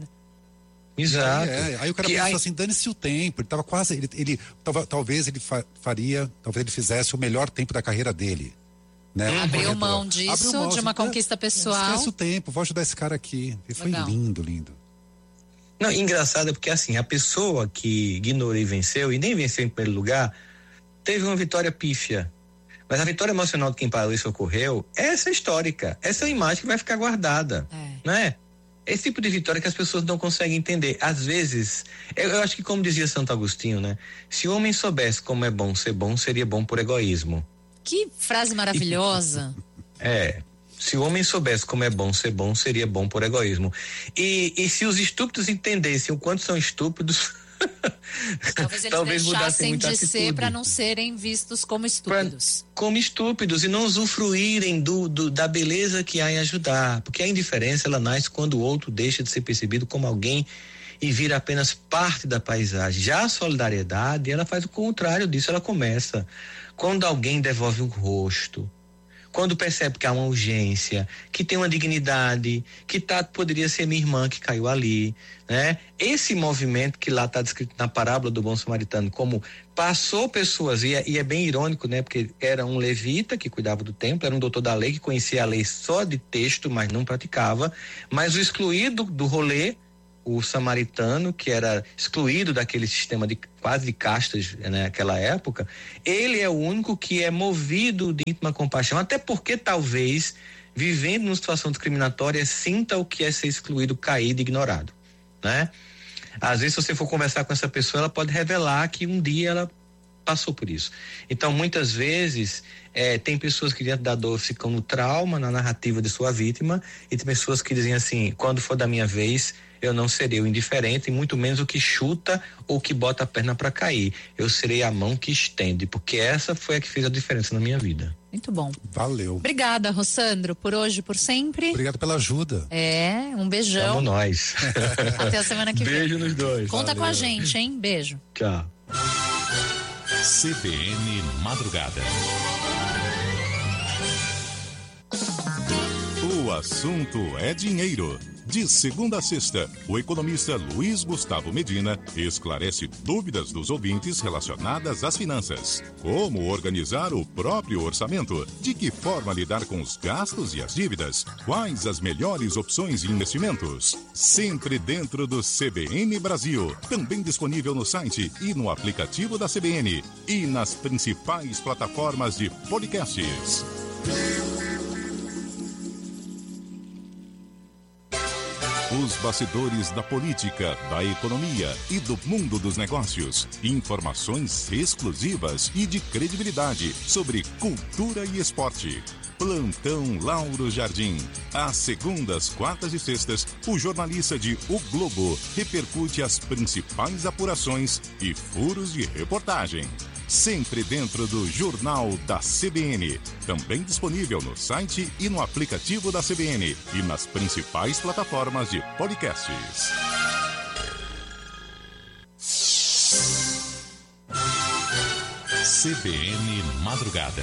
Exato. Aí, é, aí o cara Que pensou aí... assim, dane-se o tempo, ele tava quase, ele, ele tava, talvez ele fa, faria, talvez ele fizesse o melhor tempo da carreira dele. Né? Uhum. Abriu Corredor. mão disso, Abriu mão, de uma assim, conquista pessoal. Esquece o tempo, vou ajudar esse cara aqui. E foi Legal. lindo, lindo. Não, engraçado é porque assim, a pessoa que ignorou e venceu, e nem venceu em primeiro lugar, teve uma vitória pífia. Mas a vitória emocional de quem parou e socorreu, essa é histórica, essa é a imagem que vai ficar guardada, É. né? Esse tipo de vitória que as pessoas não conseguem entender. Às vezes, eu, eu acho que como dizia Santo Agostinho, né? Se o homem soubesse como é bom ser bom, seria bom por egoísmo. Que frase maravilhosa. É, se o homem soubesse como é bom ser bom, seria bom por egoísmo. E, e se os estúpidos entendessem o quanto são estúpidos, Talvez eles talvez mudassem deixassem muita de ser atitude. para não serem vistos como estúpidos. Pra, como estúpidos e não usufruírem do, do, da beleza que há em ajudar. Porque a indiferença, ela nasce quando o outro deixa de ser percebido como alguém e vira apenas parte da paisagem. Já a solidariedade, ela faz o contrário disso, ela começa quando alguém devolve um rosto, quando percebe que há uma urgência, que tem uma dignidade, que tá, poderia ser minha irmã que caiu ali, né? Esse movimento que lá está descrito na parábola do bom samaritano, como passou pessoas, e é, e é bem irônico, né? Porque era um levita que cuidava do templo, era um doutor da lei que conhecia a lei só de texto, mas não praticava, mas o excluído do rolê, o samaritano, que era excluído daquele sistema de quase de castas, né, naquela época, ele é o único que é movido de íntima compaixão, até porque talvez, vivendo numa situação discriminatória, sinta o que é ser excluído, caído, ignorado, né? Às vezes, se você for conversar com essa pessoa, ela pode revelar que um dia ela passou por isso. Então, muitas vezes, é, tem pessoas que diante da dor ficam no trauma, na narrativa de sua vítima, e tem pessoas que dizem assim, quando for da minha vez, eu não serei o indiferente, e muito menos o que chuta ou que bota a perna para cair. Eu serei a mão que estende, porque essa foi a que fez a diferença na minha vida. Muito bom. Valeu. Obrigada, Rossandro, por hoje, por sempre. Obrigado pela ajuda. É, um beijão. Vamos nós. Até a semana que vem. Beijo nos dois. Conta Valeu. com a gente, hein? Beijo. Tchau. C B N Madrugada. O assunto é dinheiro. De segunda a sexta, o economista Luiz Gustavo Medina esclarece dúvidas dos ouvintes relacionadas às finanças. Como organizar o próprio orçamento? De que forma lidar com os gastos e as dívidas? Quais as melhores opções de investimentos? Sempre dentro do C B N Brasil. Também disponível no site e no aplicativo da C B N. E nas principais plataformas de podcasts. Os bastidores da política, da economia e do mundo dos negócios. Informações exclusivas e de credibilidade sobre cultura e esporte. Plantão Lauro Jardim. Às segundas, quartas e sextas, o jornalista de O Globo repercute as principais apurações e furos de reportagem. Sempre dentro do Jornal da C B N. Também disponível no site e no aplicativo da C B N e nas principais plataformas de podcasts. C B N Madrugada.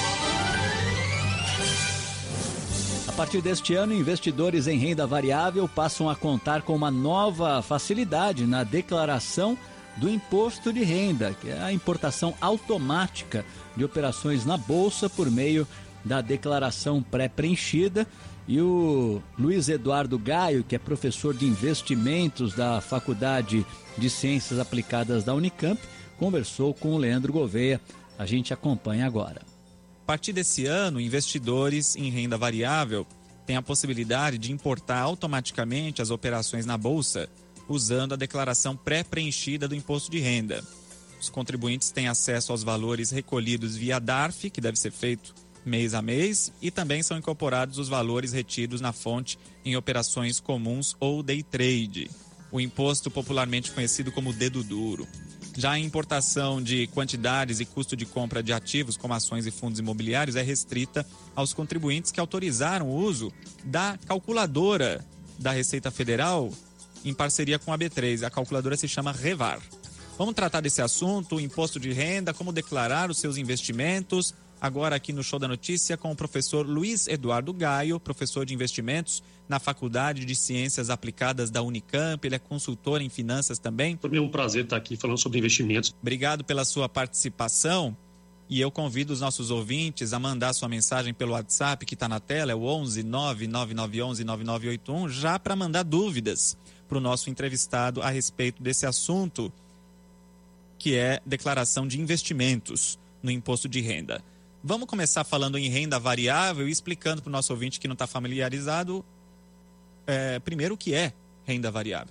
A partir deste ano, investidores em renda variável passam a contar com uma nova facilidade na declaração do imposto de renda, que é a importação automática de operações na Bolsa por meio da declaração pré-preenchida. E o Luiz Eduardo Gaio, que é professor de investimentos da Faculdade de Ciências Aplicadas da Unicamp, conversou com o Leandro Gouveia. A gente acompanha agora. A partir desse ano, investidores em renda variável têm a possibilidade de importar automaticamente as operações na Bolsa usando a declaração pré-preenchida do imposto de renda. Os contribuintes têm acesso aos valores recolhidos via D A R F, que deve ser feito mês a mês, e também são incorporados os valores retidos na fonte em operações comuns ou day trade, o imposto popularmente conhecido como dedo duro. Já a importação de quantidades e custo de compra de ativos, como ações e fundos imobiliários, é restrita aos contribuintes que autorizaram o uso da calculadora da Receita Federal em parceria com a B três. A calculadora se chama Revar. Vamos tratar desse assunto, o imposto de renda, como declarar os seus investimentos, agora aqui no Show da Notícia com o professor Luiz Eduardo Gaio, professor de investimentos na Faculdade de Ciências Aplicadas da Unicamp. Ele é consultor em finanças também. Para mim é um prazer estar aqui falando sobre investimentos. Obrigado pela sua participação. E eu convido os nossos ouvintes a mandar sua mensagem pelo WhatsApp que está na tela, é o onze nove nove nove um um nove nove oito um, já para mandar dúvidas para o nosso entrevistado a respeito desse assunto, que é declaração de investimentos no imposto de renda. Vamos começar falando em renda variável e explicando para o nosso ouvinte que não está familiarizado, é, primeiro o que é renda variável.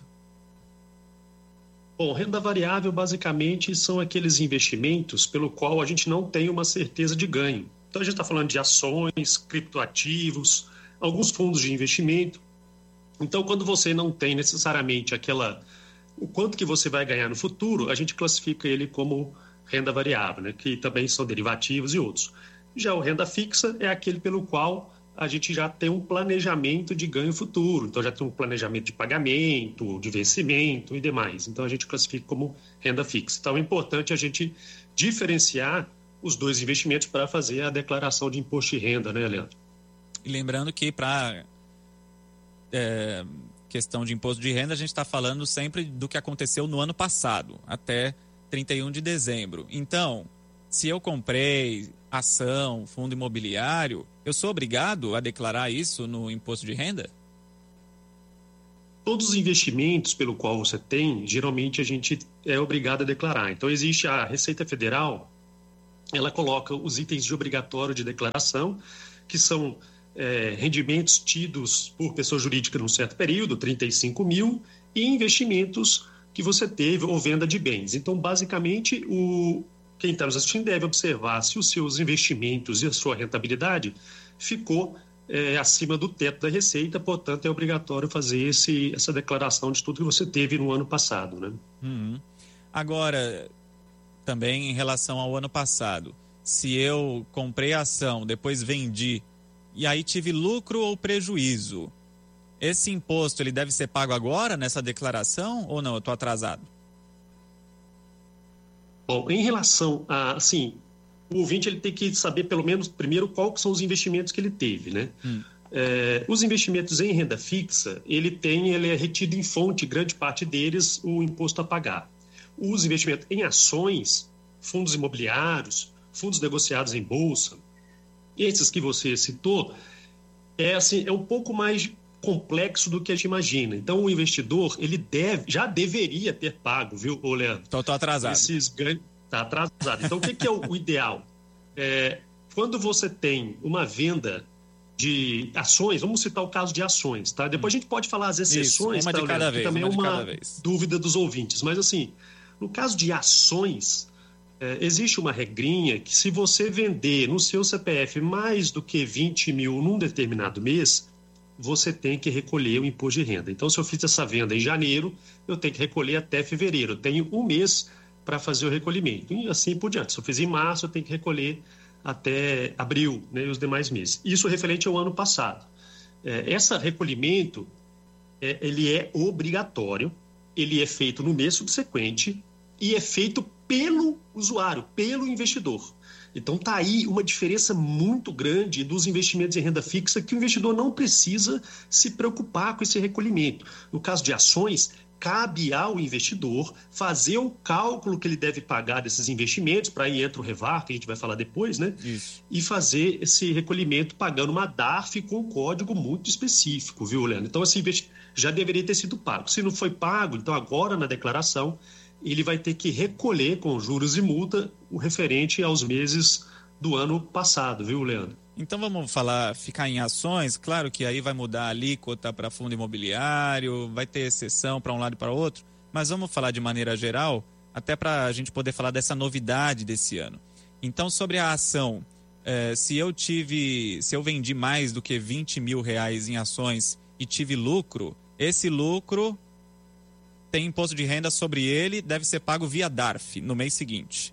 Bom, renda variável basicamente são aqueles investimentos pelo qual a gente não tem uma certeza de ganho. Então a gente está falando de ações, criptoativos, alguns fundos de investimento. Então quando você não tem necessariamente aquela, o quanto que você vai ganhar no futuro, a gente classifica ele como renda variável, né? Que também são derivativos e outros. Já o renda fixa é aquele pelo qual a gente já tem um planejamento de ganho futuro. Então já tem um planejamento de pagamento, de vencimento e demais. Então a gente classifica como renda fixa. Então é importante a gente diferenciar os dois investimentos para fazer a declaração de imposto de renda, né, Leandro? E lembrando que para é, questão de imposto de renda, a gente está falando sempre do que aconteceu no ano passado, até trinta e um de dezembro. Então, se eu comprei ação, fundo imobiliário, eu sou obrigado a declarar isso no imposto de renda? Todos os investimentos pelo qual você tem, geralmente a gente é obrigado a declarar. Então, existe a Receita Federal, ela coloca os itens de obrigatório de declaração, que são é, rendimentos tidos por pessoa jurídica num certo período, trinta e cinco mil, e investimentos que você teve ou venda de bens. Então, basicamente, o, quem está nos assistindo deve observar se os seus investimentos e a sua rentabilidade ficou É, acima do teto da receita, portanto é obrigatório fazer esse, essa declaração de tudo que você teve no ano passado, né? Uhum. Agora, também em relação ao ano passado, se eu comprei a ação, depois vendi, e aí tive lucro ou prejuízo, esse imposto ele deve ser pago agora nessa declaração ou não? Eu estou atrasado? Bom, em relação a, assim, o ouvinte ele tem que saber pelo menos primeiro quais são os investimentos que ele teve, né? Hum. É, os investimentos em renda fixa, ele tem, ele é retido em fonte, grande parte deles, o imposto a pagar. Os investimentos em ações, fundos imobiliários, fundos negociados em bolsa, esses que você citou, é, assim, é um pouco mais complexo do que a gente imagina. Então, o investidor, ele deve, já deveria ter pago, viu, Leandro? Então, estou atrasado. Esses ganhos. Está atrasado. Então, o que, que é o, o ideal? É, quando você tem uma venda de ações, vamos citar o caso de ações, tá? Depois a gente pode falar as exceções, Isso, uma tá, de cada Leandro, vez, que também uma é de uma cada vez. dúvida dos ouvintes. Mas, assim, no caso de ações, é, existe uma regrinha que se você vender no seu C P F mais do que vinte mil num determinado mês, você tem que recolher o imposto de renda. Então, se eu fiz essa venda em janeiro, eu tenho que recolher até fevereiro. Eu tenho um mês para fazer o recolhimento. E assim por diante. Se eu fiz em março, eu tenho que recolher até abril, né, e os demais meses. Isso referente ao ano passado. É, esse recolhimento, é, ele é obrigatório, ele é feito no mês subsequente e é feito pelo usuário, pelo investidor. Então, está aí uma diferença muito grande dos investimentos em renda fixa, que o investidor não precisa se preocupar com esse recolhimento. No caso de ações, cabe ao investidor fazer o cálculo que ele deve pagar desses investimentos, para aí entra o REVAR, que a gente vai falar depois, né? Isso. E fazer esse recolhimento pagando uma D A R F com um código muito específico, viu, Leandro? Então, esse investimento já deveria ter sido pago. Se não foi pago, então agora na declaração, ele vai ter que recolher com juros e multa o referente aos meses do ano passado, viu, Leandro? Então vamos falar, ficar em ações, claro que aí vai mudar a alíquota para fundo imobiliário, vai ter exceção para um lado e para outro, mas vamos falar de maneira geral, até para a gente poder falar dessa novidade desse ano. Então, sobre a ação, eh, se eu tive, se eu vendi mais do que vinte mil reais em ações e tive lucro, esse lucro tem imposto de renda sobre ele, deve ser pago via D A R F no mês seguinte.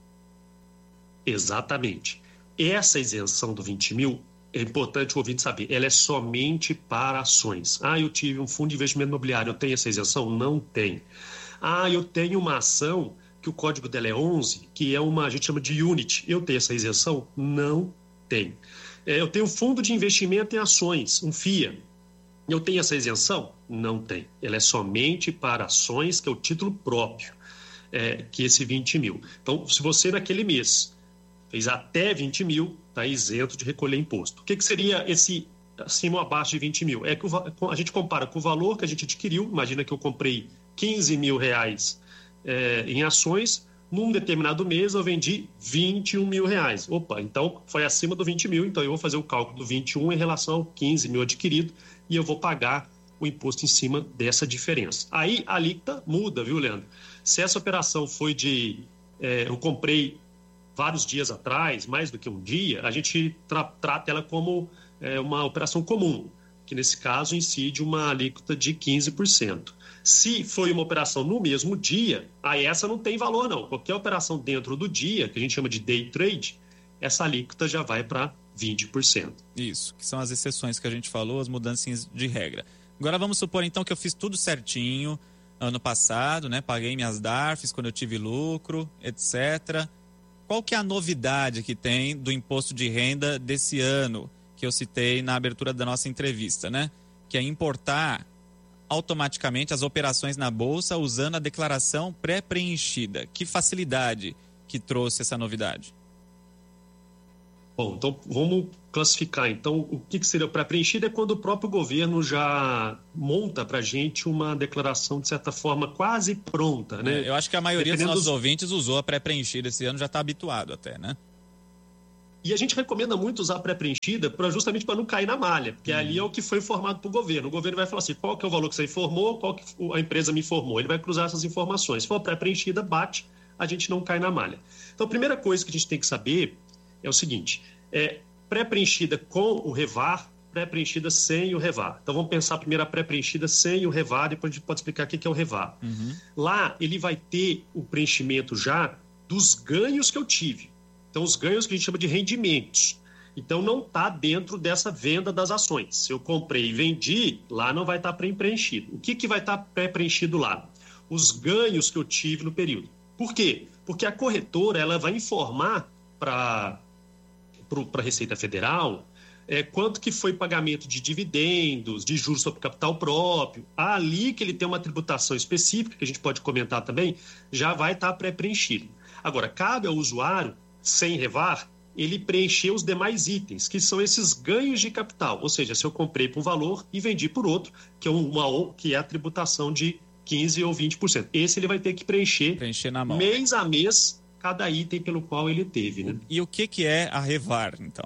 Exatamente. Essa isenção do vinte mil, é importante o ouvinte saber, ela é somente para ações. Ah, eu tive um fundo de investimento imobiliário, eu tenho essa isenção? Não tem. Ah, eu tenho uma ação que o código dela é onze, que é uma, a gente chama de unit, eu tenho essa isenção? Não tem. É, eu tenho um fundo de investimento em ações, um F I A, eu tenho essa isenção? Não tem. Ela é somente para ações, que é o título próprio, é, que é esse vinte mil. Então, se você naquele mês fez até vinte mil, está isento de recolher imposto. O que, que seria esse acima ou abaixo de vinte mil? É que a gente compara com o valor que a gente adquiriu. Imagina que eu comprei quinze mil reais é, em ações, num determinado mês eu vendi vinte e um mil reais. Opa, então foi acima do vinte mil, então eu vou fazer o cálculo do vinte e um em relação ao quinze mil adquirido e eu vou pagar o imposto em cima dessa diferença. Aí a alíquota muda, viu, Leandro? Se essa operação foi de... É, eu comprei vários dias atrás, mais do que um dia, a gente tra trata ela como é, uma operação comum, que nesse caso incide uma alíquota de quinze por cento. Se foi uma operação no mesmo dia, aí essa não tem valor não. Qualquer operação dentro do dia, que a gente chama de day trade, essa alíquota já vai para vinte por cento. Isso, que são as exceções que a gente falou, as mudanças de regra. Agora vamos supor então que eu fiz tudo certinho ano passado, né? Paguei minhas D A R Fs quando eu tive lucro, etcétera. qual que é a novidade que tem do imposto de renda desse ano, que eu citei na abertura da nossa entrevista, né? Que é importar automaticamente as operações na Bolsa usando a declaração pré-preenchida. Que facilidade que trouxe essa novidade? Bom, então vamos classificar. Então, o que, que seria pré-preenchido é quando o próprio governo já monta para a gente uma declaração, de certa forma, quase pronta, né? É, eu acho que a maioria Dependendo dos nossos dos... ouvintes usou a pré-preenchida esse ano, já está habituado até, né? E a gente recomenda muito usar a pré-preenchida pra, justamente para não cair na malha, porque hum. ali é o que foi informado para o governo. O governo vai falar assim, qual que é o valor que você informou, qual que a empresa me informou. Ele vai cruzar essas informações. Se for pré-preenchida, bate, a gente não cai na malha. Então, a primeira coisa que a gente tem que saber é o seguinte, é pré-preenchida com o revar, pré-preenchida sem o revar. Então, vamos pensar primeiro a pré-preenchida sem o revar, depois a gente pode explicar o que é o revar. Uhum. Lá, ele vai ter o preenchimento já dos ganhos que eu tive. Então, os ganhos que a gente chama de rendimentos. Então, não está dentro dessa venda das ações. Se eu comprei e vendi, lá não vai estar pré-preenchido. O que, que vai estar pré-preenchido lá? Os ganhos que eu tive no período. Por quê? Porque a corretora ela vai informar para a Receita Federal é, quanto que foi pagamento de dividendos, de juros sobre capital próprio. Ali que ele tem uma tributação específica, que a gente pode comentar também, já vai estar pré-preenchido. Agora, cabe ao usuário, sem revar, ele preencher os demais itens, que são esses ganhos de capital. Ou seja, se eu comprei por um valor e vendi por outro, que é, uma, que é a tributação de quinze por cento ou vinte por cento. Esse ele vai ter que preencher, preencher na mão, mês a mês, cada item pelo qual ele teve. Né? E o que, que é a revar, então?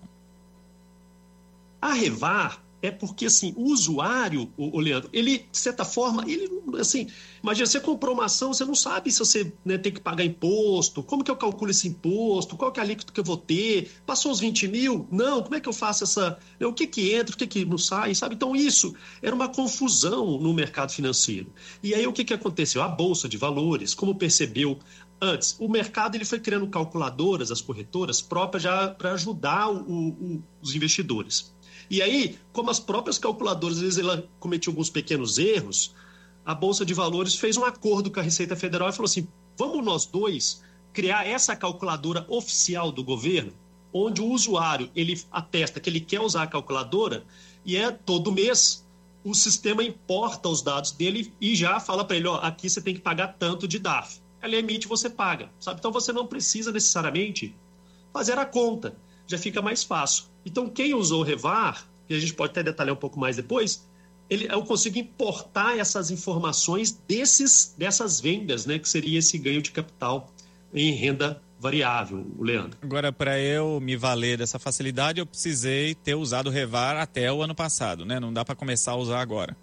A revar é porque, assim, o usuário, o, o Leandro, ele, de certa forma, ele, assim, imagina, você comprou uma ação, você não sabe se você, né, tem que pagar imposto, como que eu calculo esse imposto, qual que é a alíquota que eu vou ter, passou os vinte mil? Não, como é que eu faço essa, né, o que que entra, o que que não sai, sabe? Então, isso era uma confusão no mercado financeiro. E aí, o que que aconteceu? A Bolsa de Valores, como percebeu antes, o mercado ele foi criando calculadoras, as corretoras, próprias já para ajudar o, o, os investidores. E aí, como as próprias calculadoras, às vezes ela cometia alguns pequenos erros, a Bolsa de Valores fez um acordo com a Receita Federal e falou assim, vamos nós dois criar essa calculadora oficial do governo, onde o usuário ele atesta que ele quer usar a calculadora e é todo mês o sistema importa os dados dele e já fala para ele, ó, aqui você tem que pagar tanto de D A F. Ela emite, você paga, sabe? Então você não precisa necessariamente fazer a conta, já fica mais fácil. Então, quem usou o revar, que a gente pode até detalhar um pouco mais depois, ele, eu consigo importar essas informações desses, dessas vendas, né, que seria esse ganho de capital em renda variável, o Leandro. Agora, para eu me valer dessa facilidade, eu precisei ter usado o revar até o ano passado, né? Não dá para começar a usar agora.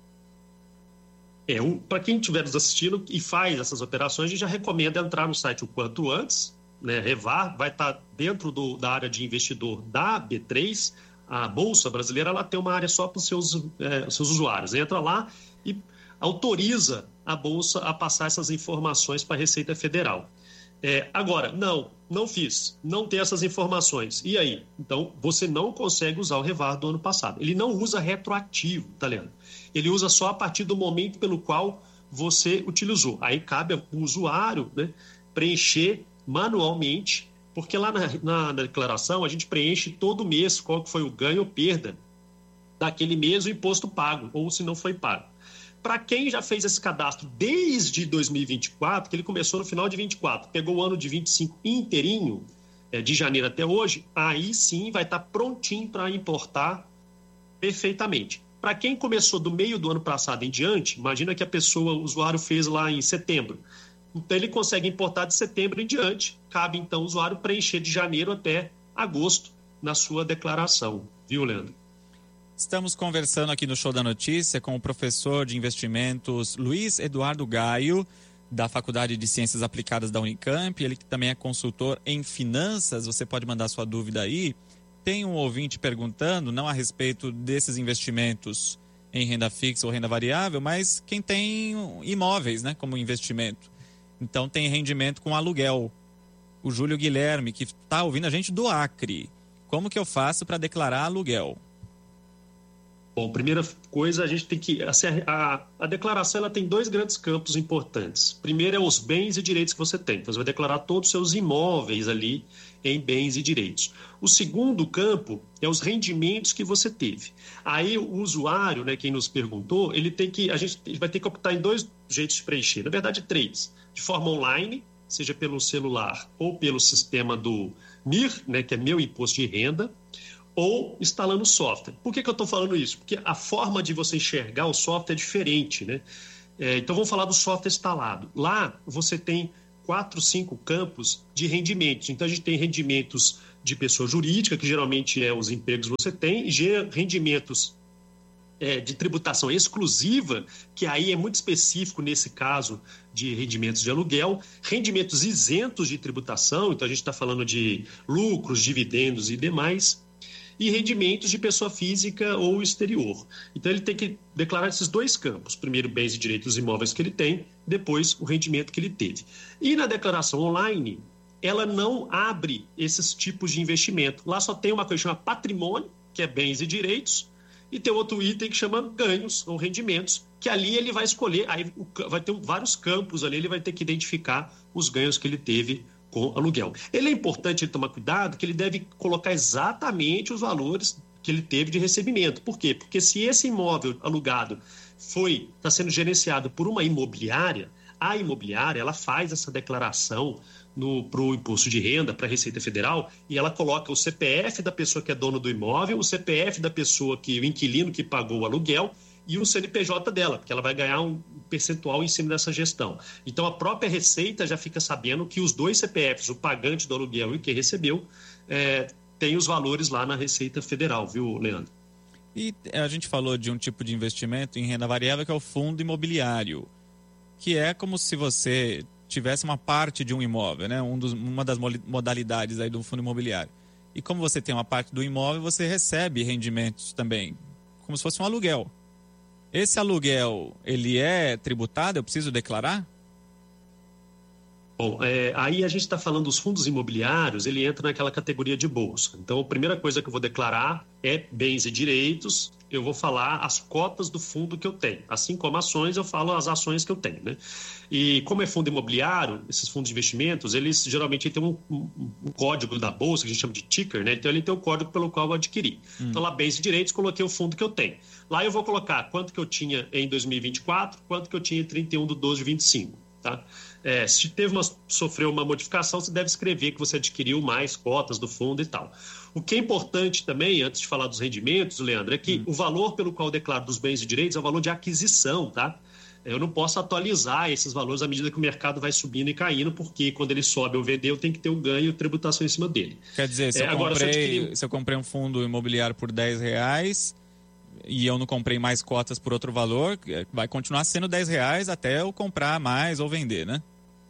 É, um, para quem estiver nos assistindo e faz essas operações, a gente já recomenda entrar no site o quanto antes, né, revar, vai estar dentro do, da área de investidor da B três, a Bolsa Brasileira ela tem uma área só para os seus, é, seus usuários. Entra lá e autoriza a Bolsa a passar essas informações para a Receita Federal. É, agora, não, não fiz, não tem essas informações. E aí? Então, você não consegue usar o revar do ano passado. Ele não usa retroativo, tá, Leandro? Ele usa só a partir do momento pelo qual você utilizou. Aí cabe ao usuário, né, preencher manualmente, porque lá na, na, na declaração a gente preenche todo mês qual que foi o ganho ou perda daquele mês o imposto pago, ou se não foi pago. Para quem já fez esse cadastro desde dois mil e vinte e quatro, que ele começou no final de vinte e quatro, pegou o ano de vinte e cinco inteirinho, é, de janeiro até hoje, aí sim vai estar prontinho para importar perfeitamente. Para quem começou do meio do ano passado em diante, imagina que a pessoa, o usuário fez lá em setembro, então, ele consegue importar de setembro em diante. Cabe, então, o usuário preencher de janeiro até agosto na sua declaração. Viu, Leandro? Estamos conversando aqui no Show da Notícia com o professor de investimentos Luiz Eduardo Gaio, da Faculdade de Ciências Aplicadas da Unicamp. Ele que também é consultor em finanças. Você pode mandar sua dúvida aí. Tem um ouvinte perguntando, não a respeito desses investimentos em renda fixa ou renda variável, mas quem tem imóveis, né, como investimento. Então tem rendimento com aluguel. O Júlio Guilherme, que está ouvindo a gente do Acre. Como que eu faço para declarar aluguel? Bom, primeira coisa, a gente tem que... A, a declaração ela tem dois grandes campos importantes. Primeiro é os bens e direitos que você tem. Então, você vai declarar todos os seus imóveis ali em bens e direitos. O segundo campo é os rendimentos que você teve. Aí o usuário, né, quem nos perguntou, ele tem que... A gente vai ter que optar em dois jeitos de preencher. Na verdade, três. De forma online, seja pelo celular ou pelo sistema do M I R, né, que é Meu Imposto de Renda, ou instalando software. Por que que eu estou falando isso? Porque a forma de você enxergar o software é diferente, né? É, então, vamos falar do software instalado. Lá, você tem quatro, cinco campos de rendimentos. Então, a gente tem rendimentos de pessoa jurídica, que geralmente é os empregos que você tem, e rendimentos é, de tributação exclusiva, que aí é muito específico nesse caso de rendimentos de aluguel, rendimentos isentos de tributação, então a gente está falando de lucros, dividendos e demais, e rendimentos de pessoa física ou exterior. Então, ele tem que declarar esses dois campos. Primeiro, bens e direitos imóveis que ele tem, depois, o rendimento que ele teve. E na declaração online, ela não abre esses tipos de investimento. Lá só tem uma coisa que chama patrimônio, que é bens e direitos, e tem outro item que chama ganhos ou rendimentos, que ali ele vai escolher, aí vai ter vários campos ali, ele vai ter que identificar os ganhos que ele teve com aluguel. Ele é importante ele tomar cuidado que ele deve colocar exatamente os valores que ele teve de recebimento. Por quê? Porque se esse imóvel alugado foi está sendo gerenciado por uma imobiliária, a imobiliária ela faz essa declaração para o imposto de renda, para a Receita Federal, e ela coloca o C P F da pessoa que é dono do imóvel, o C P F da pessoa que o inquilino que pagou o aluguel e o C N P J dela, porque ela vai ganhar um percentual em cima dessa gestão. Então, a própria Receita já fica sabendo que os dois C P Fs, o pagante do aluguel e o que recebeu, é, tem os valores lá na Receita Federal, viu, Leandro? E a gente falou de um tipo de investimento em renda variável que é o fundo imobiliário, que é como se você tivesse uma parte de um imóvel, né? Um dos, uma das modalidades aí do fundo imobiliário. E como você tem uma parte do imóvel, você recebe rendimentos também, como se fosse um aluguel. Esse aluguel, ele é tributado? Eu preciso declarar? Bom, é, aí a gente está falando dos fundos imobiliários, ele entra naquela categoria de bolsa. Então, a primeira coisa que eu vou declarar é bens e direitos, eu vou falar as cotas do fundo que eu tenho. Assim como ações, eu falo as ações que eu tenho, né? E como é fundo imobiliário, esses fundos de investimentos, eles geralmente têm um, um, um código da bolsa, que a gente chama de ticker, né? Então, ele tem o código pelo qual eu adquiri. Hum. Então, lá, bens e direitos, coloquei o fundo que eu tenho. Lá eu vou colocar quanto que eu tinha em dois mil e vinte e quatro, quanto que eu tinha em trinta e um de doze de vinte e cinco, tá? É, se teve uma, sofreu uma modificação, você deve escrever que você adquiriu mais cotas do fundo e tal. O que é importante também, antes de falar dos rendimentos, Leandro, é que hum. o valor pelo qual eu declaro dos bens e direitos é o valor de aquisição, tá? Eu não posso atualizar esses valores à medida que o mercado vai subindo e caindo, porque quando ele sobe ou vender, eu tenho que ter um ganho e tributação em cima dele. Quer dizer, se, é, eu, agora, comprei, se, eu adquiri... se eu comprei um fundo imobiliário por dez reais e eu não comprei mais cotas por outro valor, vai continuar sendo dez reais até eu comprar mais ou vender, né?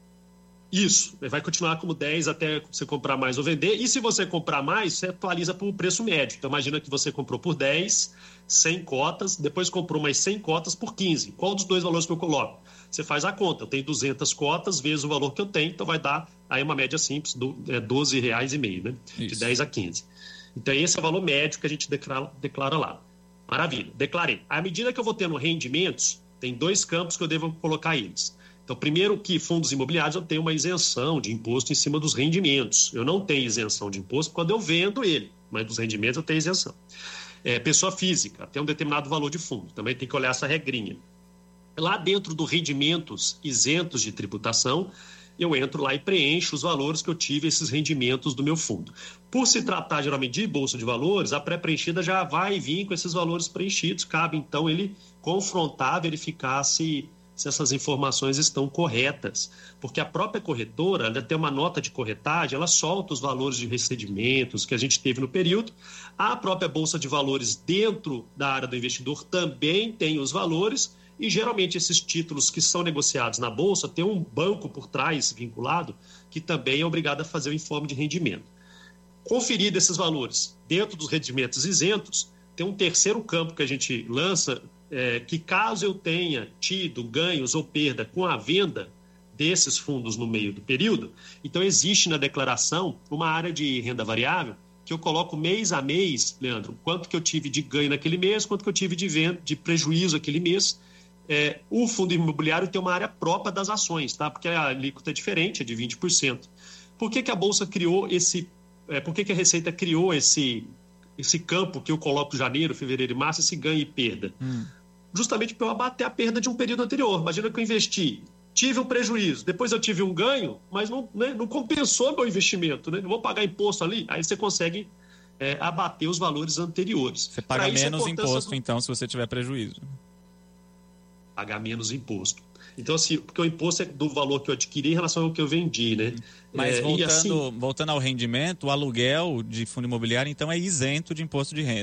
Isso, vai continuar como dez até você comprar mais ou vender. E se você comprar mais, você atualiza para o preço médio. Então, imagina que você comprou por dez, cem cotas, depois comprou mais cem cotas por quinze. Qual dos dois valores que eu coloco? Você faz a conta. Eu tenho duzentas cotas vezes o valor que eu tenho, então vai dar aí uma média simples, do, é, doze reais e meio, né? Isso. De dez a quinze. Então, esse é o valor médio que a gente declara, declara lá. Maravilha, declarei. À medida que eu vou tendo rendimentos, tem dois campos que eu devo colocar eles. Então, primeiro que fundos imobiliários eu tenho uma isenção de imposto em cima dos rendimentos. Eu não tenho isenção de imposto quando eu vendo ele, mas dos rendimentos eu tenho isenção. É, pessoa física, tem um determinado valor de fundo, também tem que olhar essa regrinha. Lá dentro do rendimentos isentos de tributação, eu entro lá e preencho os valores que eu tive, esses rendimentos do meu fundo. Por se tratar geralmente de bolsa de valores, a pré-preenchida já vai vir com esses valores preenchidos, cabe então ele confrontar, verificar se... se essas informações estão corretas, porque a própria corretora, ela tem uma nota de corretagem, ela solta os valores de recebimentos que a gente teve no período, a própria Bolsa de Valores dentro da área do investidor também tem os valores, e geralmente esses títulos que são negociados na Bolsa tem um banco por trás vinculado, que também é obrigado a fazer o informe de rendimento. Conferido esses valores dentro dos rendimentos isentos, tem um terceiro campo que a gente lança, É, que caso eu tenha tido ganhos ou perda com a venda desses fundos no meio do período, então existe na declaração uma área de renda variável que eu coloco mês a mês, Leandro, quanto que eu tive de ganho naquele mês, quanto que eu tive de venda, de prejuízo aquele mês. É, o fundo imobiliário tem uma área própria das ações, tá? Porque a alíquota é diferente, é de vinte por cento. Por que que a Bolsa criou esse... É, por que que a Receita criou esse, esse campo que eu coloco janeiro, fevereiro e março, esse ganho e perda? Hum. Justamente para eu abater a perda de um período anterior. Imagina que eu investi, tive um prejuízo, depois eu tive um ganho, mas não, né, não compensou meu investimento, né? Não vou pagar imposto ali, aí você consegue é, abater os valores anteriores. Você paga menos imposto, do... então, se você tiver prejuízo. Pagar menos imposto. Então, assim, porque o imposto é do valor que eu adquiri em relação ao que eu vendi, né? Mas é, voltando, assim... voltando ao rendimento, o aluguel de fundo imobiliário, então, é isento de imposto de renda.